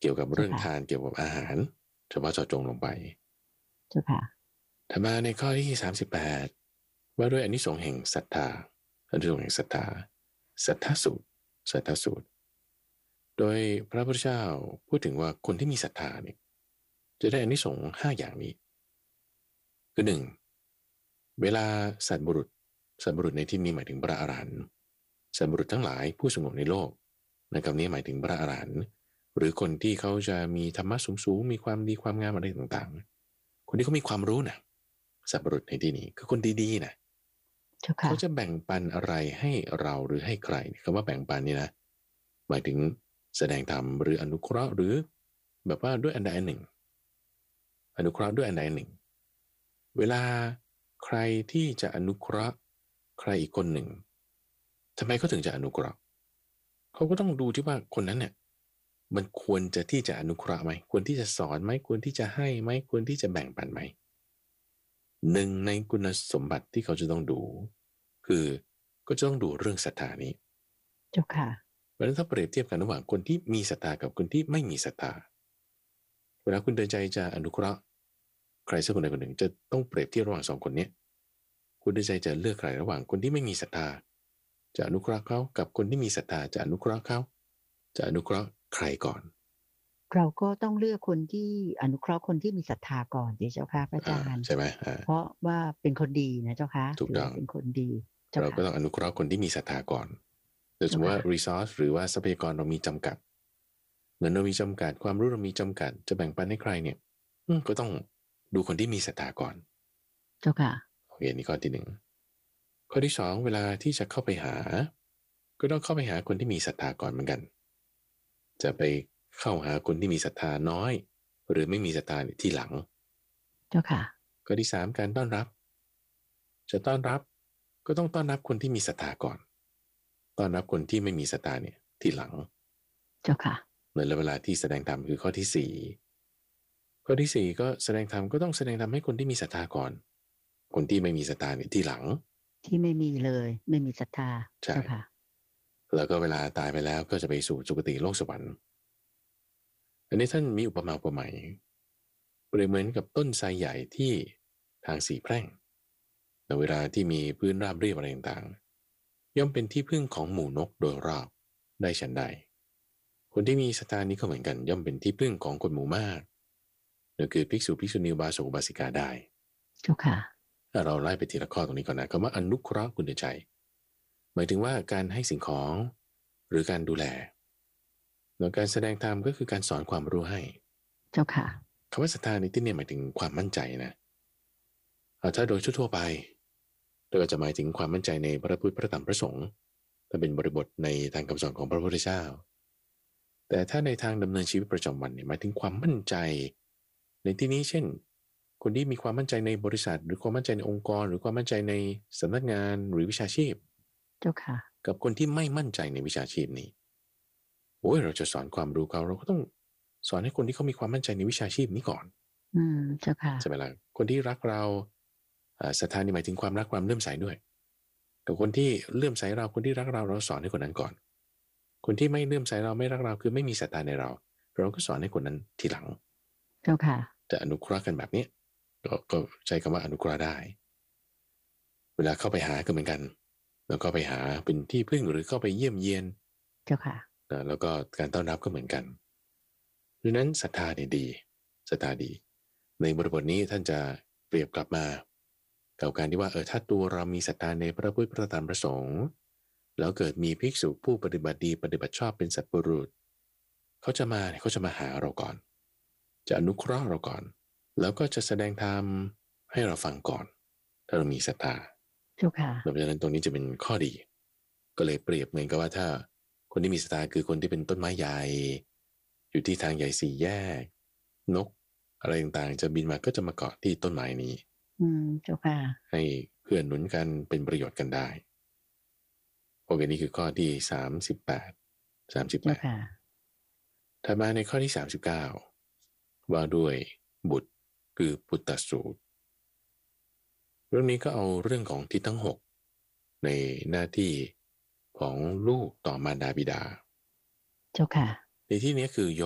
เกี่ยวกับเรื่องเจ้าค่ะทานเกี่ยวกับอาหารเฉพาะเจาะจงลงไปเจ้าค่ะถัดมาในข้อที่สามสิบแปดว่าด้วยอานิสงส์แห่งศรัทธาอานิสงส์แห่งศรัทธาศรัทธาสูตรศรัทธาสูตรโดยพระพุทธเจ้าพูดถึงว่าคนที่มีศรัทธาเนี่ยจะได้อานิสงส์ห้าอย่างนี้คือหนึ่งเวลาสัตว์บุรุษสัตว์บุรุษในที่นี้หมายถึงพระอรหันต์สัตว์บุรุษทั้งหลายผู้สงบในโลกในคำนี้หมายถึงพระอรหันต์หรือคนที่เขาจะมีธรรมะสูงๆมีความดีความงามอะไรต่างๆคนที่เขามีความรู้นะสัตว์บุรุษในที่นี้คือคนดีๆนะเขาจะแบ่งปันอะไรให้เราหรือให้ใครคำว่าแบ่งปันนี่นะหมายถึงแสดงธรรมหรืออนุเคราะห์หรือแบบว่าด้วยอันใดอันหนึ่งอนุเคราะห์ด้วยอันใดอันหนึ่งเวลาใครที่จะอนุเคราะห์ใครอีกคนหนึ่งทำไมเขาถึงจะอนุเคราะห์เขาก็ต้องดูที่ว่าคนนั้นเนี่ยมันควรจะที่จะอนุเคราะห์ไหมควรที่จะสอนไหมควรที่จะให้ไหมควรที่จะแบ่งปันไหมหนึ่งในคุณสมบัติที่เขาจะต้องดูคือก็จะต้องดูเรื่องศรัทธานี้เจ้าค่ะเพราะฉะนั้นถ้าเปรียบเทียบกันระหว่างคนที่มีศรัทธากับคนที่ไม่มีศรัทธาเวลาคุณเดินใจจะอนุเคราะห์ใครสักคนใดคนหนึ่งจะต้องเปรียบเทียบระหว่างสองคนนี้คุณเดินใจจะเลือกใครระหว่างคนที่ไม่มีศรัทธาจะอนุเคราะห์เขากับคนที่มีศรัทธาจะอนุเคราะห์เขาจะอนุเคราะห์ใครก่อนเราก็ต้องเลือกคนที่อนุเคราะห์คนที่มีศรัทธาก่อนสิเจ้าค่ะพระอาจารย์ใช่ไหมเพราะว่าเป็นคนดีนะเจ้าค่ะถูกต้องเป็นคนดีเราก็ต้องอนุเคราะห์คนที่มีศรัทธาก่อนโดยเฉพาะว่า resource หรือว่าทรัพยากรเรามีจำกัดเงินเรามีจำกัดความรู้เรามีจำกัดจะแบ่งปันให้ใครเนี่ยก็ต้องดูคนที่มีศรัทธาก่อนเจ้าค่ะโอเคนี่ข้อที่หนึ่งข้อที่สองเวลาที่จะเข้าไปหาก็ต้องเข้าไปหาคนที่มีศรัทธาก่อนเหมือนกันจะไปเข้าหาคนที่มีศรัทธาน้อยหรือไม่มีศรัทธาที่หลังเจ้าค่ะข้อที่สามการต้อนรับจะต้อนรับก็ต้องต้อนรับคนที่มีศรัทธาก่อนต้อนรับคนที่ไม่มีศรัทธาเนี่ยที่หลังเจ้าค่ะเหมือนเวลาที่แสดงธรรมคือข้อที่สี่ข้อที่สี่ก็แสดงธรรมก็ต้องแสดงธรรมให้คนที่มีศรัทธาก่อนคนที่ไม่มีศรัทธาเนี่ยที่หลังที่ไม่มีเลยไม่มีศรัทธาใช่ค่ะแล้วก็เวลาตายไปแล้วก็จะไปสู่สุคติโลกสวรรค์อันนี้ท่านมีอุปมาอุปไมยเปรียบเหมือนกับต้นไทรใหญ่ที่ทางสีแพร่งในเวลาที่มีพื้นราบเรียบอะไรต่างๆย่อมเป็นที่พึ่งของหมู่นกโดยรอบได้ฉันใดคนที่มีศรัทธานี้ก็เหมือนกันย่อมเป็นที่พึ่งของคนหมู่มากนั่นคือภิกษุภิกษุณีอุบาสกอุบาสิกาได้เจ้าค่ะถ้าเราไล่ไปทีละข้อตรงนี้ก่อนนะคำว่าอนุเคราะห์คุณใจหมายถึงว่าการให้สิ่งของหรือการดูแลแล้วการแสดงธรรมก็คือการสอนความรู้ให้เจ้าค่ะคำว่าศรัทธาในที่นี้หมายถึงความมั่นใจนะถ้าโดยทั่วไปเราก็จะหมายถึงความมั่นใจในพระพุทธพระธรรมพระสงฆ์ถ้าเป็นบริบทในทางคำสอนของพระพุทธเจ้าแต่ถ้าในทางดำเนินชีวิตประจำวันเนี่ยหมายถึงความมั่นใจในที่นี้เช่นคนที่มีความมั่นใจในบริษัทหรือความมั่นใจในองค์กรหรือความมั่นใจในสำนักงานหรือวิชาชีพเจ้าค่ะกับคนที่ไม่มั่นใจในวิชาชีพนี้โอ้ยเราจะสอนความรู้เขาเราก็ต้องสอนให้คนที่เขามีความมั่นใจในวิชาชีพนี้ก่อนอืมเจ้าค่ะใช่ไหมล่ะคนที่รักเราศรัทธานี่หมายถึงความรักความเลื่อมใสด้วยกับคนที่เลื่อมใสเราคนที่รักเราเราสอนให้คนนั้นก่อนคนที่ไม่เลื่อมใสเราไม่รักเราคือไม่มีศรัทธาในเราเราก็สอนให้คนนั้นทีหลังเจ้าค่ะจะอนุเคราะห์กันแบบนี้ก็ก็ใช้คำว่าอนุเคราะห์ได้เวลาเข้าไปหาก็เหมือนกันแล้วก็ไปหาเป็นที่พึ่งหรือเข้าไปเยี่ยมเยียนเจ้าค่ะแล้วก็การต้อนรับก็เหมือนกันดังนั้นศรัทธาเนี่ยดีศรัทธาดีในบริบทนี้ท่านจะเปรียบกลับมากับการที่ว่าเออถ้าตัวเรามีศรัทธาในพระพุทธพระธรรมพระสงฆ์แล้วเกิดมีภิกษุผู้ปฏิบัติดีปฏิบัติชอบเป็นสัตว์บุรุษเขาจะมาเขาจะมาหาเราก่อนจะอนุเคราะห์เราก่อนแล้วก็จะแสดงธรรมให้เราฟังก่อนถ้าเรามีศรัทธาเจ้าค่ะเพราะฉะนั้นตรงนี้จะเป็นข้อดีก็เลยเปรียบเหมือนกับว่าถ้าคนที่มีศรัทธาคือคนที่เป็นต้นไม้ใหญ่อยู่ที่ทางใหญ่สี่แยกนกอะไรต่างๆจะบินมาก็จะมาเกาะที่ต้นไม้นี้อืมเจ้าค่ะให้เพื่อนหนุนกันเป็นประโยชน์กันได้โอเคนี่คือข้อที่สามสิบแปด สามสิบแปดถัดมาในข้อที่สามสิบเก้าว่าด้วยบุตรคือปุตตสูตรเรื่องนี้ก็เอาเรื่องของทิศทั้งหกในหน้าที่ของลูกต่อมารดาบิดาเจ้าค่ะในที่นี้คือยก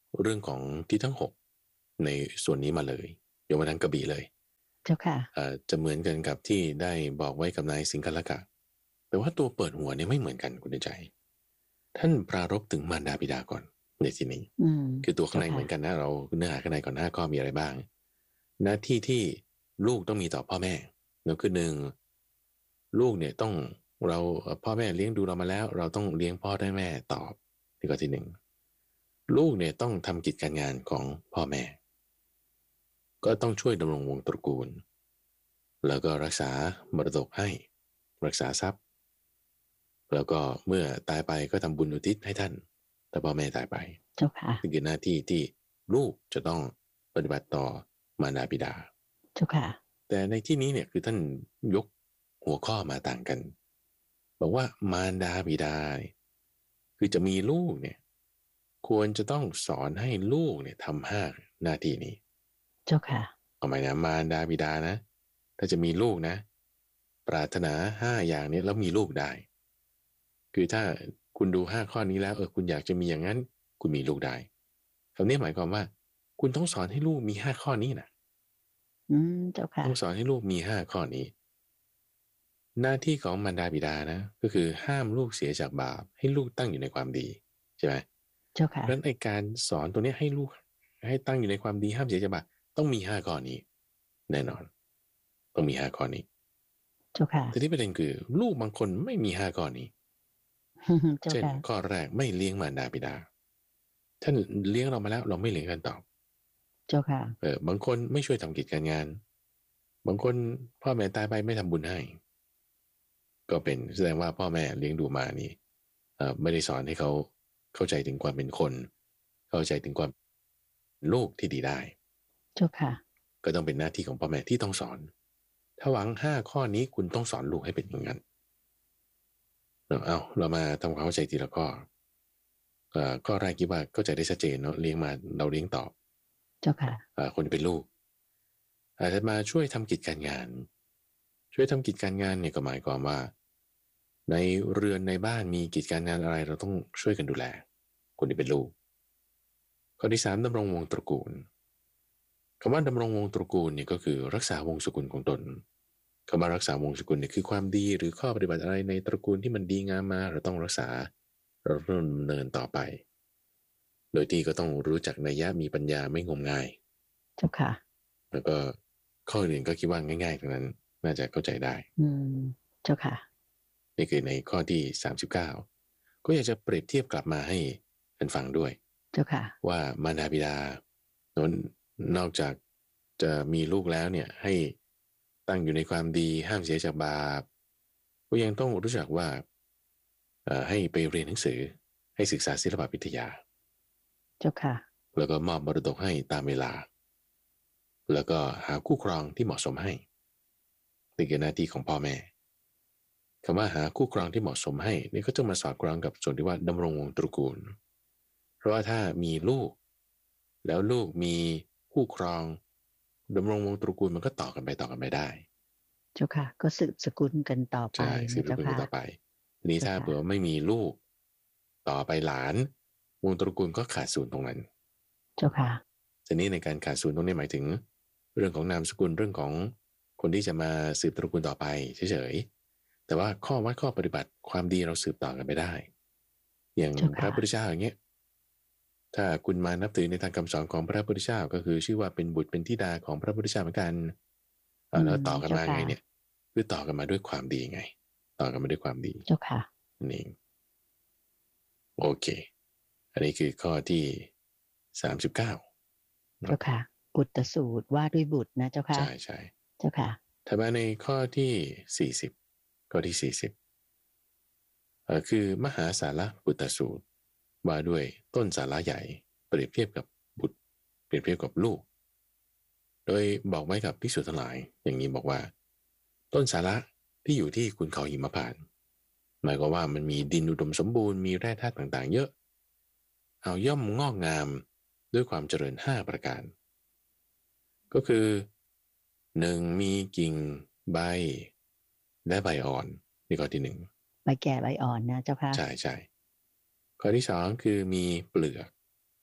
เรื่องของที่ทั้งหกในส่วนนี้มาเลยยกมาทั้งกระบี่เลยเจ้าค่ะจะเหมือนกันกับที่ได้บอกไว้กับนายสิงคลกะแต่ว่าตัวเปิดหัวเนี่ยไม่เหมือนกันคุณใจท่านปรารภถึงมารดาบิดาก่อนในที่นี้คือตัวข้างในเหมือนกันนะเราเนื้อหาข้างในก่อนหน้าก็มีอะไรบ้างหน้าที่ที่ลูกต้องมีต่อพ่อแม่นั่นคือหนึ่งลูกเนี่ยต้องเราพ่อแม่เลี้ยงดูเรามาแล้วเราต้องเลี้ยงพ่อได้แม่ตอบนี่ก็ที่หนึ่งลูกเนี่ยต้องทำกิจการงานของพ่อแม่ก็ต้องช่วยดำรงวงตระกูลแล้วก็รักษามรดกให้รักษาทรัพย์แล้วก็เมื่อตายไปก็ทำบุญอุทิศให้ท่านถ้าพ่อแม่ตายไปเจ้าค่ะนี่คือหน้าที่ที่ลูกจะต้องปฏิบัติต่อมารดาบิดาเจ้าค่ะแต่ในที่นี้เนี่ยคือท่านยกหัวข้อมาต่างกันบอกว่ามารดาบิดาคือจะมีลูกเนี่ยควรจะต้องสอนให้ลูกเนี่ยทำห้าหน้าที่นี้เจ้าค่ะเอาหมายนะมารดาบิดานะถ้าจะมีลูกนะปรารถนาห้าอย่างนี้แล้วมีลูกได้คือถ้าคุณดูห้าข้อนี้แล้วเออคุณอยากจะมีอย่างนั้นคุณมีลูกได้คำนี้หมายความว่าคุณต้องสอนให้ลูกมีห้าข้อนี้นะอืมเจ้าค่ะต้องสอนให้ลูกมีห้าข้อนี้หน้าที่ของมารดาบิดานะก็คือห้ามลูกเสียจากบาปให้ลูกตั้งอยู่ในความดีใช่ไหมเจ้าค่ะเพราะฉะนั้นในการสอนตัวนี้ให้ลูกให้ตั้งอยู่ในความดีห้ามเสียจากบาปต้องมีห้าข้อนี้แน่นอนต้องมีห้าข้อนี้เจ้าค่ะแต่ที่ประเด็นคือลูกบางคนไม่มีห้าข้อนี้เช่นข้อแรกไม่เลี้ยงมารดาบิดาท่านเลี้ยงเรามาแล้วเราไม่เลี้ยงกันตอบเจ้าค่ะเออบางคนไม่ช่วยทำกิจการงานบางคนพ่อแม่ตายไปไม่ทำบุญให้ก็เป็นแสดงว่าพ่อแม่เลี้ยงดูมานี่เออไม่ได้สอนให้เขาเข้าใจถึงความเป็นคนเข้าใจถึงความลูกที่ดีได้เจ้าค่ะก็ต้องเป็นหน้าที่ของพ่อแม่ที่ต้องสอนถ้าหวังห้าข้อนี้คุณต้องสอนลูกให้เป็นอย่างนั้นเอาเรามาทำความเข้าใจทีละข้อข้อแรกคิดว่าเข้าใจได้ชัดเจนเนาะเลี้ยงมาเราเลี้ยงตอบเจ้าค่ะคนที่เป็นลูกอาจจะมาช่วยทำกิจการงานช่วยทำกิจการงานเนี่ยก็หมายความว่าในเรือนในบ้านมีกิจการงานอะไรเราต้องช่วยกันดูแลคนที่เป็นลูกข้อที่สามดำรงวงตระกูลคำว่าดำรงวงตระกูลเนี่ยก็คือรักษาวงศกุลของตนคำว่ารักษาวงศกุลเนี่ยคือความดีหรือข้อปฏิบัติอะไรในตระกูลที่มันดีงามมาเราต้องรักษาเราต้องดำเนินต่อไปโดยที่ก็ต้องรู้จักนัยยะมีปัญญาไม่งมงายเจ้าค่ะแล้วก็ข้ออื่นก็คิดว่าง่ายๆทั้งนั้นน่าจะเข้าใจได้อืมเจ้าค่ะนี่คือในข้อที่สามสิบเก้าก็อยากจะเปรียบเทียบกลับมาให้ท่านฟังด้วยเจ้าค่ะว่ามารดาบิดานั้นนอกจากจะมีลูกแล้วเนี่ยให้ตั้งอยู่ในความดีห้ามเสียจากบาปก็ยังต้องรู้จักว่าให้ไปเรียนหนังสือให้ศึกษาศิลปวิทยาเจ้าค่ะแล้วก็มอบมรดกให้ตามเวลาแล้วก็หาคู่ครองที่เหมาะสมให้นี่คือหน้าที่ของพ่อแม่คำว่าหาคู่ครองที่เหมาะสมให้นี่ก็จะมาสอดคล้องกับส่วนที่ว่าดำรงวงตระกูลเพราะว่าถ้ามีลูกแล้วลูกมีคู่ครองดำรงวงตระกูลมันก็ต่อกันไปต่อกันไปได้เจ้าค่ะก็สืบสกุลกันต่อไปใช่สืบสกุลกันต่อไปนี่ถ้าเผื่อไม่มีลูกต่อไปหลานวงตระกูลก็ขาดศูนย์ตรงนั้นเจ้าค่ะทีนี้ในการขาดศูนย์ตรงนี้หมายถึงเรื่องของนามสกุลเรื่องของคนที่จะมาสืบตระกูลต่อไปเฉยๆแต่ว่าข้อวัดข้อปฏิบัติความดีเราสืบต่อกันไปได้อย่างพระพุทธเจ้าอย่างเงี้ยถ้าคุณมานับถือในทางคำสอนของพระพุทธเจ้าก็คือชื่อว่าเป็นบุตรเป็นธิดาของพระพุทธเจ้าเหมือนกันแล้วต่อกันมาไงเนี่ยคือต่อกันมาด้วยความดีไงต่อกันมาด้วยความดีเจ้าค่ะนี่โอเคอันนี้คือข้อที่สามสิบเก้าเจ้าค่ะบุตรสูตรว่าด้วยบุตรนะเจ้าค่ะใช่ใช่เจ้าค่ะถัดมาในข้อที่สี่สิบข้อที่สี่สิบเอ่อคือมหาสาระบุตรสูตรว่าด้วยต้นสาระใหญ่เปรียบเทียบกับบุตรเปรียบเทียบกับลูกโดยบอกไว้กับภิกษุทั้งหลายอย่างนี้บอกว่าต้นสาระที่อยู่ที่ขุนเขาหิมพานต์หมายความว่ามันมีดินอุดมสมบูรณ์มีแร่ธาตุต่างๆเยอะเอาย่อมงอกงามด้วยความเจริญห้าประการก็คือหนึ่งมีกิ่งใบและใบอ่อนนี่ข้อที่หนึ่งใบแก่ใบอ่อนนะเจ้าค่ะใช่ใช่ข้อที่สองคือมีเปลือก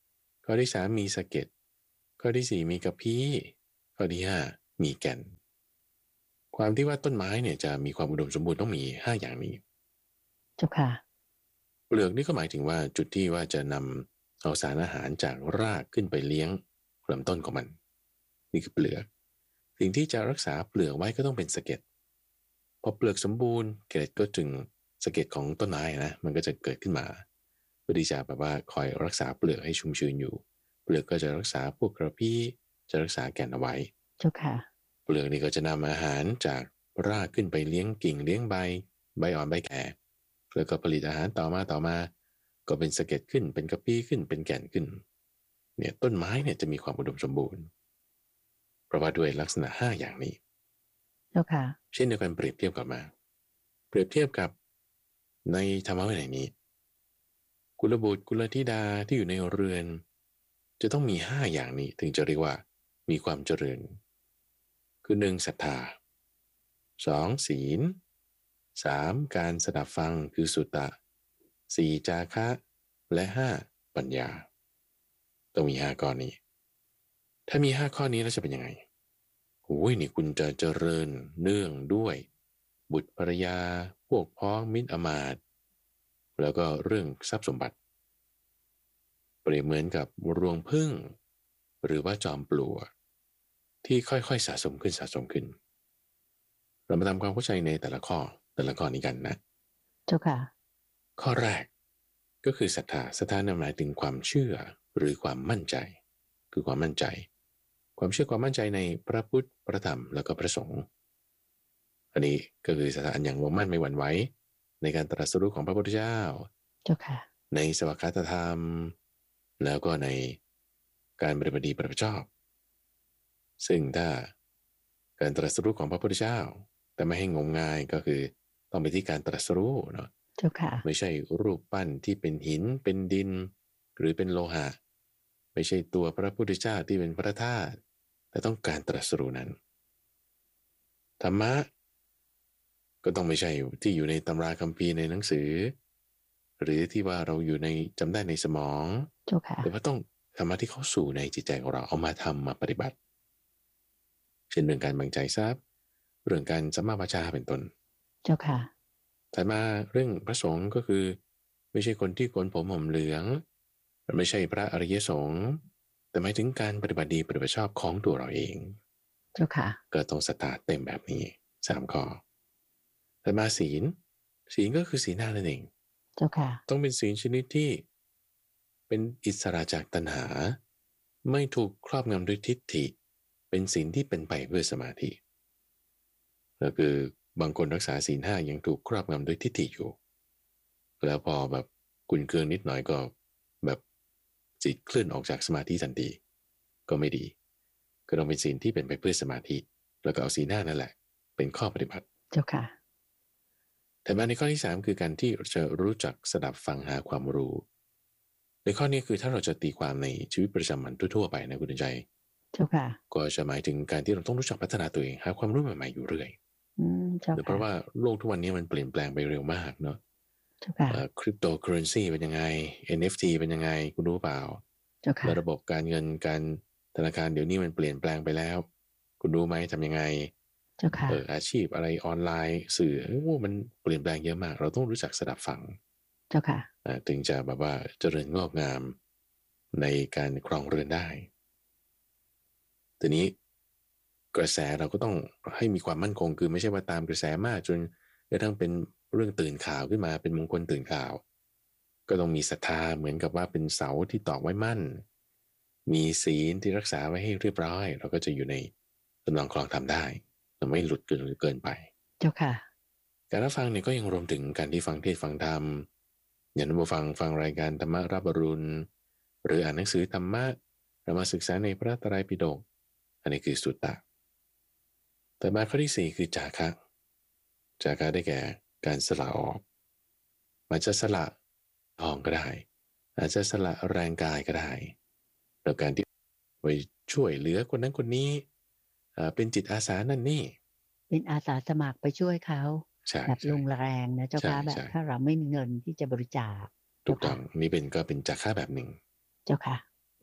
ข้อที่สามมีสะเก็ดข้อที่สี่มีกระพี้ข้อที่ห้ามีแก่นความที่ว่าต้นไม้เนี่ยจะมีความอุดมสมบูรณ์ต้องมีห้าอย่างนี้เจ้าค่ะเปลือกนี่ก็หมายถึงว่าจุดที่ว่าจะนำเอาสารอาหารจากรากขึ้นไปเลี้ยงลำต้นของมันนี่คือเปลือกสิ่งที่จะรักษาเปลือกไว้ก็ต้องเป็นสะเก็ดพอเปลือกสมบูรณ์เกล็ดก็จึงสะเก็ดของต้นไม้นะมันก็จะเกิดขึ้นมาเพื่อที่จะแบบว่าคอยรักษาเปลือกให้ชุ่มชื้นอยู่เปลือกก็จะรักษาพวกกระพี้จะรักษาแก่นเอาไว้เจ้าค่ะเปลือกนี่ก็จะนำอาหารจากรากขึ้นไปเลี้ยงกิ่งเลี้ยงใบใบอ่อนใบแก่แล้วก็ผลิตอาหารต่อมาต่อมาก็เป็นสะเก็ดขึ้นเป็นกระพี้ขึ้นเป็นแก่นขึ้นเนี่ยต้นไม้เนี่ยจะมีความอุดมสมบูรณ์เพราะว่าด้วยลักษณะห้าอย่างนี้เจ้าค่ะเช่นเดียวกันเปรียบเทียบกับมาเปรียบเทียบกับในธรรมะวินัยนี้กุลบุตรกุลธิดาที่อยู่ในเรือนจะต้องมีห้าอย่างนี้ถึงจะเรียกว่ามีความเจริญคือหนึ่งศรัทธาสองศีลสามการสดับฟังคือสุตตะสี่จาคะและห้าปัญญาต้องมีห้าข้อนี้ถ้ามีห้าข้อนี้แล้วจะเป็นยังไงโอ้ยนี่คุณจะเจริญเนื่องด้วยบุตรภรรยาพวกพ้องมิตรอมาตย์แล้วก็เรื่องทรัพย์สมบัติเปรียบเหมือนกับรวงผึ้งหรือว่าจอมปลวกที่ค่อยๆสะสมขึ้นสะสมขึ้นเรามาทำความเข้าใจในแต่ละข้อแต่ละข้อนี้กันนะเจ้าค่ะข้อแรกก็คือศรัทธาศรัทธาหมายถึงความเชื่อหรือความมั่นใจคือความมั่นใจความเชื่อความมั่นใจในพระพุทธพระธรรมแล้วก็พระสงฆ์อันนี้ก็คือศรัทธาอย่างมุ่งมั่นไม่หวั่นไหวในการตรัสรู้ของพระพุทธเจ้าเจ้าค่ะในสวากขาตธรรมแล้วก็ในการปฏิบัติดีปฏิบัติชอบซึ่งถ้าการตรัสรู้ของพระพุทธเจ้าแต่ไม่ให้งมงายก็คือต้องไปที่การตรัสรู้เนาะเจ้าค่ะไม่ใช่รูปปั้นที่เป็นหินเป็นดินหรือเป็นโลหะไม่ใช่ตัวพระพุทธเจ้าที่เป็นพระธาตุแต่ต้องการตรัสรู้นั้นธรรมะก็ต้องไม่ใช่ที่อยู่ในตำราคัมภีร์ในหนังสือหรือที่ว่าเราอยู่ในจำได้ในสมองเจ้าค่ะแต่ว่าต้องธรรมะที่เข้าสู่ในจิตใจของเราเอามาทำมาปฏิบัติเช่นเรื่องการแบ่งใจทรัพย์เรื่องการสัมมาวาจาเป็นต้นเจ้าค่ะถัดมาเรื่องพระสงฆ์ก็คือไม่ใช่คนที่โกนผมห่มเหลืองไม่ใช่พระอริยสงฆ์แต่หมายถึงการปฏิบัติดีปฏิบัติชอบของตัวเราเองเจ้าค่ะก็ต้องสตาร์ทเต็มแบบนี้สามข้อถัดมาศีลศีลก็คือศีลห้านั่นเองเจ้าค่ะต้องเป็นศีลชนิดที่เป็นอิสระจากตัณหาไม่ถูกครอบงำด้วยทิฏฐิเป็นศีลที่เป็นไปเพื่อสมาธิก็คือบางคนรักษาศีลห้ายังถูกครอบงำด้วยทิฏฐิอยู่แล้วพอแบบกุนเคืองนิดหน่อยก็แบบจิตเคลื่อนออกจากสมาธิทันทีก็ไม่ดีก็ต้องเป็นศีลที่เป็นไปเพื่อสมาธิแล้วก็เอาศีลห้านั่นแหละเป็นข้อปฏิบัติเจ้าค่ะแต่มาในข้อที่สามคือการที่จะรู้จักสดับฟังหาความรู้ในข้อนี้คือถ้าเราจะตีความในชีวิตประจำวันทั่วๆไปนะคุณใจเจ้าค่ะก็จะหมายถึงการที่เราต้องรู้จักพัฒนาตัวเองหาความรู้ใหม่ๆอยู่เรื่อยอืมเจ้าค่ะเพราะว่าโลกทุกวันนี้มันเปลี่ยนแปลงไปเร็วมากเนาะเจ้าค่ะคริปโตเคอเรนซีเป็นยังไง เอ็น เอฟ ที เป็นยังไงคุณรู้เปล่าเจ้าค่ะและระบบการเงินการธนาคารเดี๋ยวนี้มันเปลี่ยนแปลงไปแล้วคุณรู้ไหมทำยังไงเจ้าค่ะเอออาชีพอะไรออนไลน์สื่อโอ้มันเปลี่ยนแปลงเยอะมากเราต้องรู้จักสดับฟังเจ้าค่ะถึงจะแบบว่าเจริญงอกงามในการครองเรือนได้ทีนี้กระแสเราก็ต้องให้มีความมั่นคงคือไม่ใช่ว่าตามกระแสมากจนกระทั่งเป็นเรื่องตื่นข่าวขึ้นมาเป็นมงคลตื่นข่าวก็ต้องมีศรัทธาเหมือนกับว่าเป็นเสาที่ตอกไว้มั่นมีศีลที่รักษาไว้ให้เรียบร้อยเราก็จะอยู่ในตำนองครองธรรมได้เราไม่หลุดเกินหรือเกินไปเจ้าค่ะการรับฟังเนี่ยก็ยังรวมถึงการที่ฟังเทศน์ฟังธรรมอย่างนั้นมาฟังฟังรายการธรรมะรับอรุณหรืออ่านหนังสือธรรมะเรามาศึกษาในพระไตรปิฎกอันนี้คือสุตตะแต่มาข้อที่สี่คือจาคะจาคะได้แก่การสละออกมันจะสละทองก็ได้อาจจะสละแรงกายก็ได้แล้วการที่ไปช่วยเหลือคนนั้นคนนี้เป็นจิตอาสานั่นนี่เป็นอาสาสมัครไปช่วยเขาแบบลงแรงนะเจ้าค่ะแบบถ้าเราไม่มีเงินที่จะบริจาคถูกต้องนี่เป็นก็เป็นจาคะแบบหนึ่งเจ้าค่ะ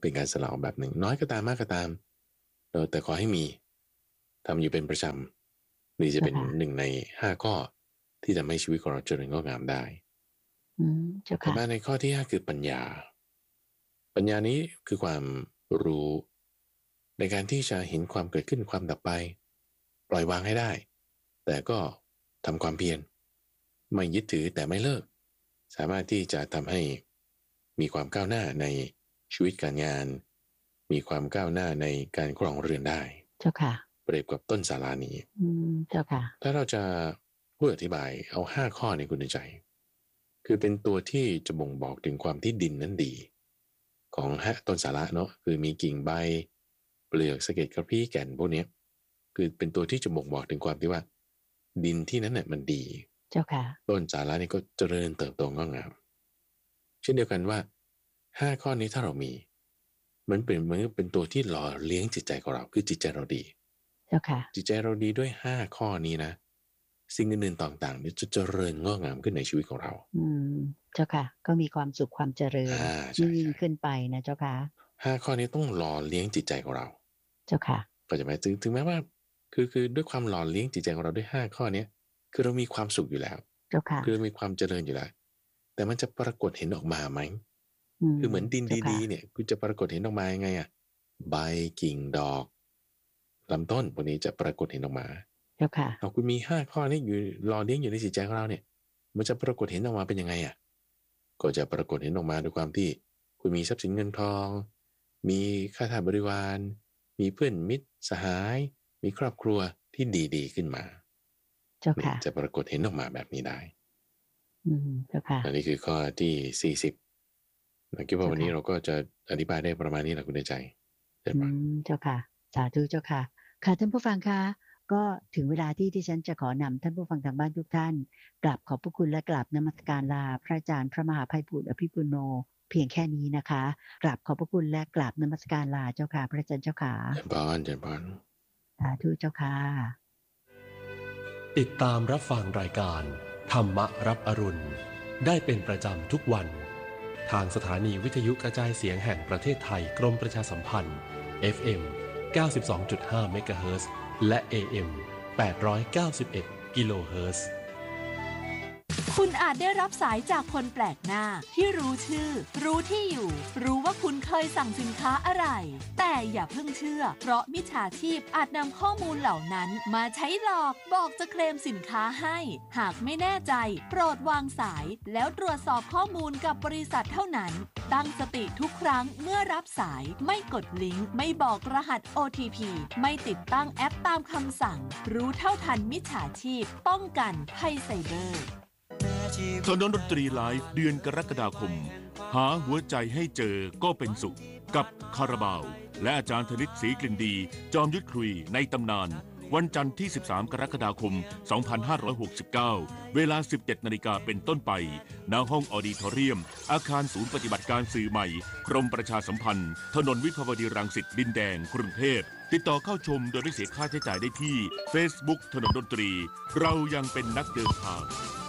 เป็นการสละออกแบบหนึ่งน้อยก็ตามมากก็ตามเออแต่ขอให้มีทำอยู่เป็นประจำนี่จะเป็นหนึ่งในห้าข้อที่ทำให้ชีวิตของเราเจริญงอกงามได้อืมเจ้าค่ะต่อมาในข้อที่ห้าคือปัญญาปัญญานี้คือความรู้ในการที่จะเห็นความเกิดขึ้นความดับไปปล่อยวางให้ได้แต่ก็ทำความเพียรไม่ยึดถือแต่ไม่เลิกสามารถที่จะทำให้มีความก้าวหน้าในชีวิตการงานมีความก้าวหน้าในการครองเรือนได้เจ้าค่ะเปรียบกับต้นศาลานี้อืมเจ้าค่ะถ้าเราจะพูดอธิบายเอาห้าข้อในคุณในใจคือเป็นตัวที่จะบ่งบอกถึงความที่ดินนั้นดีของฮะต้นสาระเนาะคือมีกิ่งใบเปลือกสะเก็ดกระพี้แก่นพวกนี้คือเป็นตัวที่จะบ่งบอกถึงความที่ว่าดินที่นั้นเนี่ยมันดีเจ้าค่ะต้นสาระนี่ก็เจริญเติบโตงอกงามเช่นเดียวกันว่าห้าข้อนี้ถ้าเรามีมันเป็นเหมือนเป็นตัวที่หล่อเลี้ยงจิตใจของเราคือจิตใจเราดีเจ้าค่ะจิตใจเราดีด้วยห้าข้อนี้นะสิ่งอื่นๆต่างๆนี่จะเจริญงอกงามขึ้นในชีวิตของเราอืมเจ้าค่ะก็มีความสุขความเจริญยิ่งขึ้นไปนะเจ้าค่ะห้าข้อนี้ต้องหล่อเลี้ยงจิตใจของเราเจ้าค่ะก็จะหมายถึงถึงแม้ว่าคือคือด้วยความหล่อเลี้ยงจิตใจของเราด้วยห้าข้อนี้คือเรามีความสุขอยู่แล้วเจ้าค่ะคือเรามีความเจริญอยู่แล้วแต่มันจะปรากฏเห็นออกมาไหมคือเหมือนดินดีๆเนี่ยคุณจะปรากฏเห็นออกมายังไงอ่ะใบกิ่งดอกลำต้นพวกนี้จะปรากฏเห็นออกมาเจ้าค่ะเอาคุณมีห้าข้อนี้อยู่หล่อเลี้ยงอยู่ในจิตใจของเราเนี่ยมันจะปรากฏเห็นออกมาเป็นยังไงอ่ะก็จะปรากฏเห็นออกมาด้วยความที่คุณมีทรัพย์สินเงินทองมีข้าทาสบริวารมีเพื่อนมิตรสหายมีครอบครัวที่ดีๆขึ้นมาเจ้าค่ะจะปรากฏเห็นออกมาแบบนี้ได้อืมเจ้าค่ะอันนี้คือข้อที่สี่สิบนะคิดว่าวันนี้เราก็จะอธิบายได้ประมาณนี้แหละคุณใจอืมเจ้าค่ะสาธุเจ้าค่ะค่ะท่านผู้ฟังคะก็ถึงเวลาที่ที่ฉันจะขอนำท่านผู้ฟังทางบ้านทุกท่านกราบขอบพระคุณและกราบนมัสการลาพระอาจารย์พระมหาไพบูลย์อภิปุโนเพียงแค่นี้นะคะกราบขอบพระคุณและกราบนมัสการลาเจ้าค่ะพระอาจารย์เจ้าค่ะเจริญพรเจริญพรสาธุเจ้าค่ะติดตามรับฟังรายการธรรมรับอรุณได้เป็นประจำทุกวันทางสถานีวิทยุกระจายเสียงแห่งประเทศไทยกรมประชาสัมพันธ์ เอฟ เอ็ม เก้าสิบสองจุดห้า เมกะเฮิรตซ์และ เอ เอ็ม แปดร้อยเก้าสิบเอ็ด กิโลเฮิรตซ์คุณอาจได้รับสายจากคนแปลกหน้าที่รู้ชื่อรู้ที่อยู่รู้ว่าคุณเคยสั่งสินค้าอะไรแต่อย่าเพิ่งเชื่อเพราะมิจฉาชีพอาจนำข้อมูลเหล่านั้นมาใช้หลอกบอกจะเคลมสินค้าให้หากไม่แน่ใจโปรดวางสายแล้วตรวจสอบข้อมูลกับบริษัทเท่านั้นตั้งสติทุกครั้งเมื่อรับสายไม่กดลิงก์ไม่บอกรหัส โอ ที พี ไม่ติดตั้งแอปตามคำสั่งรู้เท่าทันมิจฉาชีพป้องกันภัยไซเบอร์ถนนดนตรีไลฟ์เดือนกรกฎาคมหาหัวใจให้เจอก็เป็นสุขกับคาราบาวและอาจารย์ธนิตศรีกลิ่นดีจอมยุทธคุยในตำนานวันจันทร์ที่สิบสามกรกฎาคมสองพันห้าร้อยหกสิบเก้าเวลา สิบเจ็ดนาฬิกาเป็นต้นไปณห้องออดิทอเรียมอาคารศูนย์ปฏิบัติการสื่อใหม่กรมประชาสัมพันธ์ถนนวิภาวดีรังสิตดินแดงกรุงเทพติดต่อเข้าชมโดยไม่เสียค่าใช้จ่ายได้ที่ Facebook ถนนดนตรีเรายังเป็นนักเดินทาง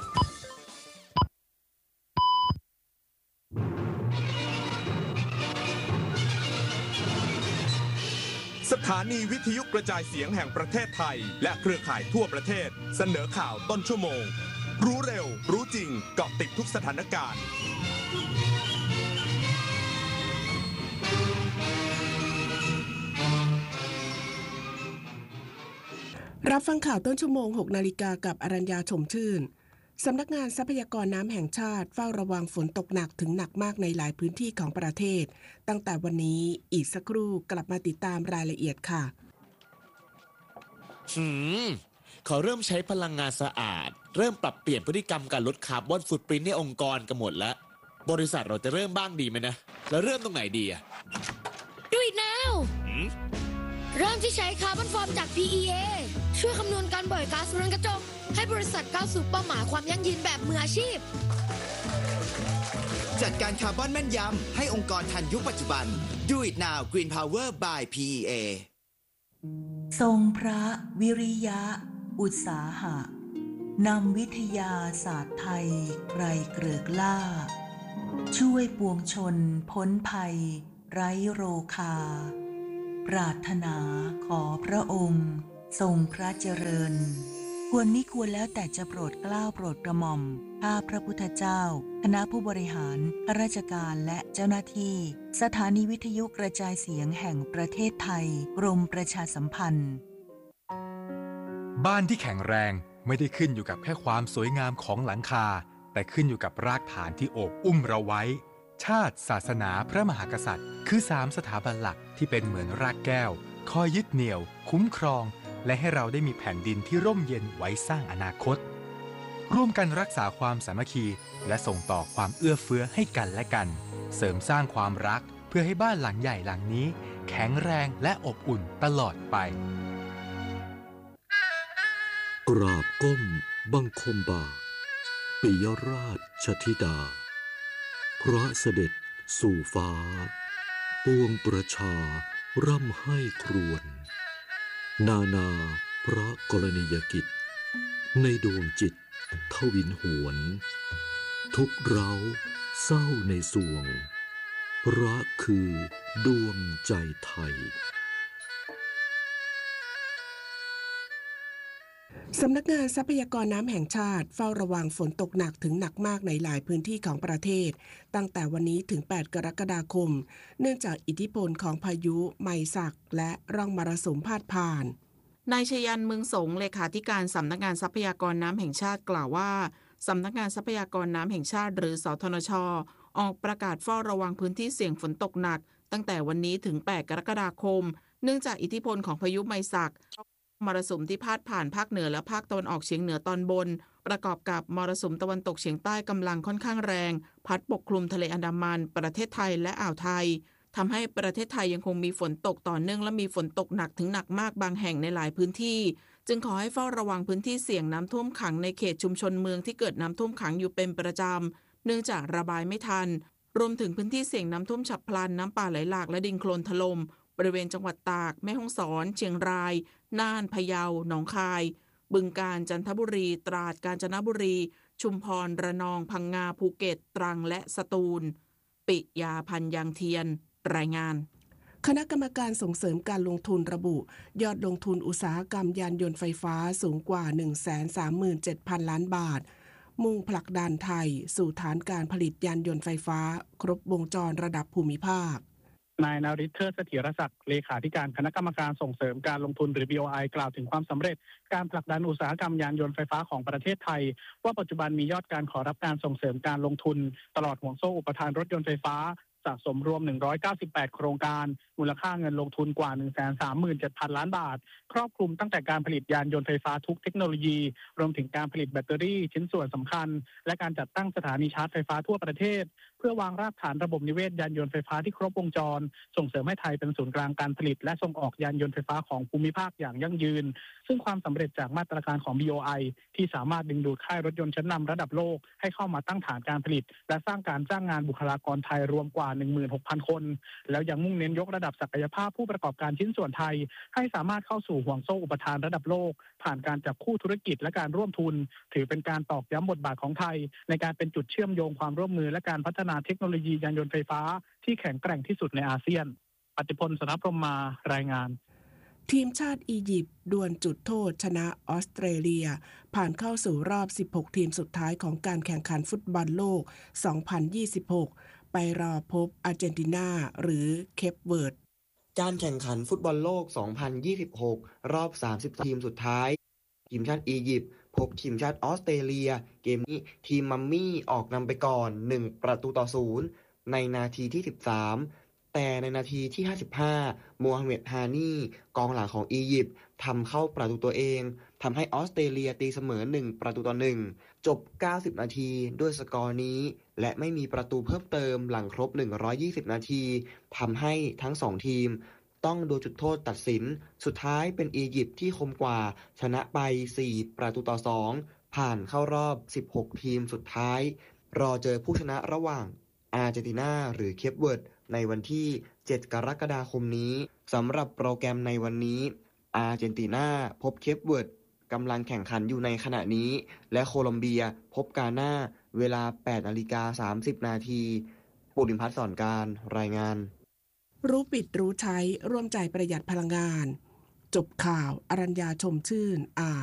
สถานีวิทยุกระจายเสียงแห่งประเทศไทยและเครือข่ายทั่วประเทศเสนอข่าวต้นชั่วโมงรู้เร็วรู้จริงเกาะติดทุกสถานการณ์รับฟังข่าวต้นชั่วโมงหกนาฬิกากับอรัญญาชมชื่นสำนักงานทรัพยากรน้ำแห่งชาติเฝ้าระวังฝนตกหนักถึงหนักมากในหลายพื้นที่ของประเทศตั้งแต่วันนี้อีกสักครู่กลับมาติดตามรายละเอียดค่ะหืมเขาเริ่มใช้พลังงานสะอาดเริ่มปรับเปลี่ยนพฤติกรรมการลดคาร์บอนฟุตปรินท์ในองค์กรกันหมดแล้วบริษัทเราจะเริ่มบ้างดีไหมนะแล้วเริ่มตรงไหนดีอะ Do it now เริ่มที่ใช้คาร์บอนฟอร์มจาก พี อี เอ ช่วยคำนวณการปล่อยก๊าซเรือนกระจกให้บริษัทก้าวสู่เป้าหมายความยั่งยืนแบบมืออาชีพจัดการคาร์บอนแม่นยำให้องค์กรทันยุคปัจจุบัน Do it now Green Power by พี อี เอทรงพระวิริยะอุตสาหะนำวิทยาศาสตร์ไทยไกรเกริกล่าช่วยปวงชนพ้นภัยไร้โรคาปรารถนาขอพระองค์ทรงพระเจริญควรมิควรแล้วแต่จะโปรดเกล้าโปรดกระหม่อมข้าพระพุทธเจ้าคณะผู้บริหารข้าราชการและเจ้าหน้าที่สถานีวิทยุกระจายเสียงแห่งประเทศไทยกรมประชาสัมพันธ์บ้านที่แข็งแรงไม่ได้ขึ้นอยู่กับแค่ความสวยงามของหลังคาแต่ขึ้นอยู่กับรากฐานที่โอบอุ้มเราไว้ชาติศาสนาพระมหากษัตริย์คือสามสถาบันหลักที่เป็นเหมือนรากแก้วคอยยึดเหนี่ยวคุ้มครองและให้เราได้มีแผ่นดินที่ร่มเย็นไว้สร้างอนาคตร่วมกันรักษาความสามัคคีและส่งต่อความเอื้อเฟื้อให้กันและกันเสริมสร้างความรักเพื่อให้บ้านหลังใหญ่หลังนี้แข็งแรงและอบอุ่นตลอดไปกราบก้มบังคมบาทปิยราชธิดาพระเสด็จสู่ฟ้าปวงประชาร่ำให้ครวญนานาพระกรณียกิจในดวงจิตทวินหวนทุกเร้าเศร้าในสวงพระคือดวงใจไทยสำนักงานทรัพยากรน้ำแห่งชาติเฝ้าระวังฝนตกหนักถึงหนักมากในหลายพื้นที่ของประเทศตั้งแต่วันนี้ถึงแปดกรกฎาคมเนื่องจากอิทธิพลของพายุไมซักและร่องมรสุมพาดผ่านนายชยันต์เมืองสงเลขาธิการสำนักงานทรัพยากรน้ำแห่งชาติกล่าวว่าสำนักงานทรัพยากรน้ำแห่งชาติหรือสทนช.ออกประกาศเฝ้าระวังพื้นที่เสี่ยงฝนตกหนักตั้งแต่วันนี้ถึงแปดกรกฎาคมเนื่องจากอิทธิพลของพายุไมซักมรสุมที่พาดผ่านภาคเหนือและภาคตะวันออกเฉียงเหนือตอนบนประกอบกับมรสุมตะวันตกเฉียงใต้กำลังค่อนข้างแรงพัดปกคลุมทะเลอันดามันประเทศไทยและอ่าวไทยทำให้ประเทศไทยยังคงมีฝนตกต่อเนื่องและมีฝนตกหนักถึงหนักมากบางแห่งในหลายพื้นที่จึงขอให้เฝ้าระวังพื้นที่เสี่ยงน้ำท่วมขังในเขตชุมชนเมืองที่เกิดน้ำท่วมขังอยู่เป็นประจำเนื่องจากระบายไม่ทันรวมถึงพื้นที่เสี่ยงน้ำท่วมฉับพลันน้ำป่าไหลหลากและดินโคลนถล่มบริเวณจังหวัดตากแม่ฮ่องสอนเชียงรายน่านพะเยาหนองคายบึงกาฬจันทบุรีตราดกาญจนบุรีชุมพรระนองพังงาภูเก็ตตรังและสตูลปิยาพันธ์ยังเทียนรายงานคณะกรรมการส่งเสริมการลงทุนระบุยอดลงทุนอุตสาหกรรมยานยนต์ไฟฟ้าสูงกว่า หนึ่งแสนสามหมื่นเจ็ดพัน ล้านบาทมุ่งผลักดันไทยสู่ฐานการผลิตยานยนต์ไฟฟ้าครบวงจรระดับภูมิภาคนายนฤทธิ์เทิดเสถียรศักดิ์เลขาธิการคณะกรรมการส่งเสริมการลงทุนหรือ บี โอ ไอ กล่าวถึงความสำเร็จการผลักดันอุตสาหกรรมยานยนต์ไฟฟ้าของประเทศไทยว่าปัจจุบันมียอดการขอรับการส่งเสริมการลงทุนตลอดห่วงโซ่อุปทานรถยนต์ไฟฟ้าสะสมรวมหนึ่งร้อยเก้าสิบแปดโครงการมูลค่าเงินลงทุนกว่า หนึ่งแสนสามหมื่นเจ็ดพัน ล้านบาทครอบคลุมตั้งแต่การผลิตยานยนต์ไฟฟ้าทุกเทคโนโลยีรวมถึงการผลิตแบตเตอรี่ชิ้นส่วนสำคัญและการจัดตั้งสถานีชาร์จไฟฟ้าทั่วประเทศเพื่อวางรากฐานระบบนิเวศยานยนต์ไฟฟ้าที่ครบวงจรส่งเสริมให้ไทยเป็นศูนย์กลางการผลิตและส่งออกยานยนต์ไฟฟ้าของภูมิภาคอย่างยั่งยืนซึ่งความสำเร็จจากมาตรการของ บี โอ ไอ ที่สามารถดึงดูดค่ายรถยนต์ชั้นนำระดับโลกให้เข้ามาตั้งฐานการผลิตและสร้างการจ้างงานบุคลากรไทยรวมกว่า หนึ่งหมื่นหกพัน คนแล้วยังมุ่งเน้นยกระดับศักยภาพผู้ประกอบการชิ้นส่วนไทยให้สามารถเข้าสู่ห่วงโซ่อุปทานระดับโลกผ่านการจับคู่ธุรกิจและการร่วมทุนถือเป็นการตอกย้ำบทบาทของไทยในการเป็นจุดเชื่อมโยงความร่วมมือและการพัฒนาเทคโนโลยียานยนต์ไฟฟ้าที่แข็งแกร่งที่สุดในอาเซียนปฏิพล สนพรหมมารายงานทีมชาติอียิปต์ดวลจุดโทษชนะออสเตรเลียผ่านเข้าสู่รอบสิบหกทีมสุดท้ายของการแข่งขันฟุตบอลโลกสองพันยี่สิบหกไปรอพบอาร์เจนตินาหรือเคปเวิร์ดการแข่งขันฟุตบอลโลกสองพันยี่สิบหกรอบสามสิบทีมสุดท้ายทีมชาติอียิปต์พบทีมชาติออสเตรเลียเกมนี้ทีมมัมมี่ออกนำไปก่อนหนึ่งประตูต่อศูนย์ในนาทีที่สิบสามแต่ในนาทีที่ห้าสิบห้าโมฮัมเหม็ดฮานีกองหลังของอียิปต์ทำเข้าประตูตัวเองทำให้ออสเตรเลียตีเสมอหนึ่งประตูต่อหนึ่งจบเก้าสิบนาทีด้วยสกอร์นี้และไม่มีประตูเพิ่มเติมหลังครบหนึ่งร้อยยี่สิบนาทีทำให้ทั้งสองทีมต้องโดนจุดโทษตัดสินสุดท้ายเป็นอียิปต์ที่คมกว่าชนะไปสี่ประตูต่อสองผ่านเข้ารอบสิบหกทีมสุดท้ายรอเจอผู้ชนะระหว่างอาร์เจนตินาหรือเคปเวิร์ดในวันที่เจ็ดกรกฎาคมนี้สำหรับโปรแกรมในวันนี้อาร์เจนตินาพบเคปเวิร์ดกำลังแข่งขันอยู่ในขณะนี้และโคลอมเบียพบกาน่าเวลา แปดนาฬิกาสามสิบนาทีปุริมพัฒน์สอนการรายงานรู้ปิดรู้ใช้ร่วมใจประหยัดพลังงานจบข่าวอรัญญาชมชื่นอ่าน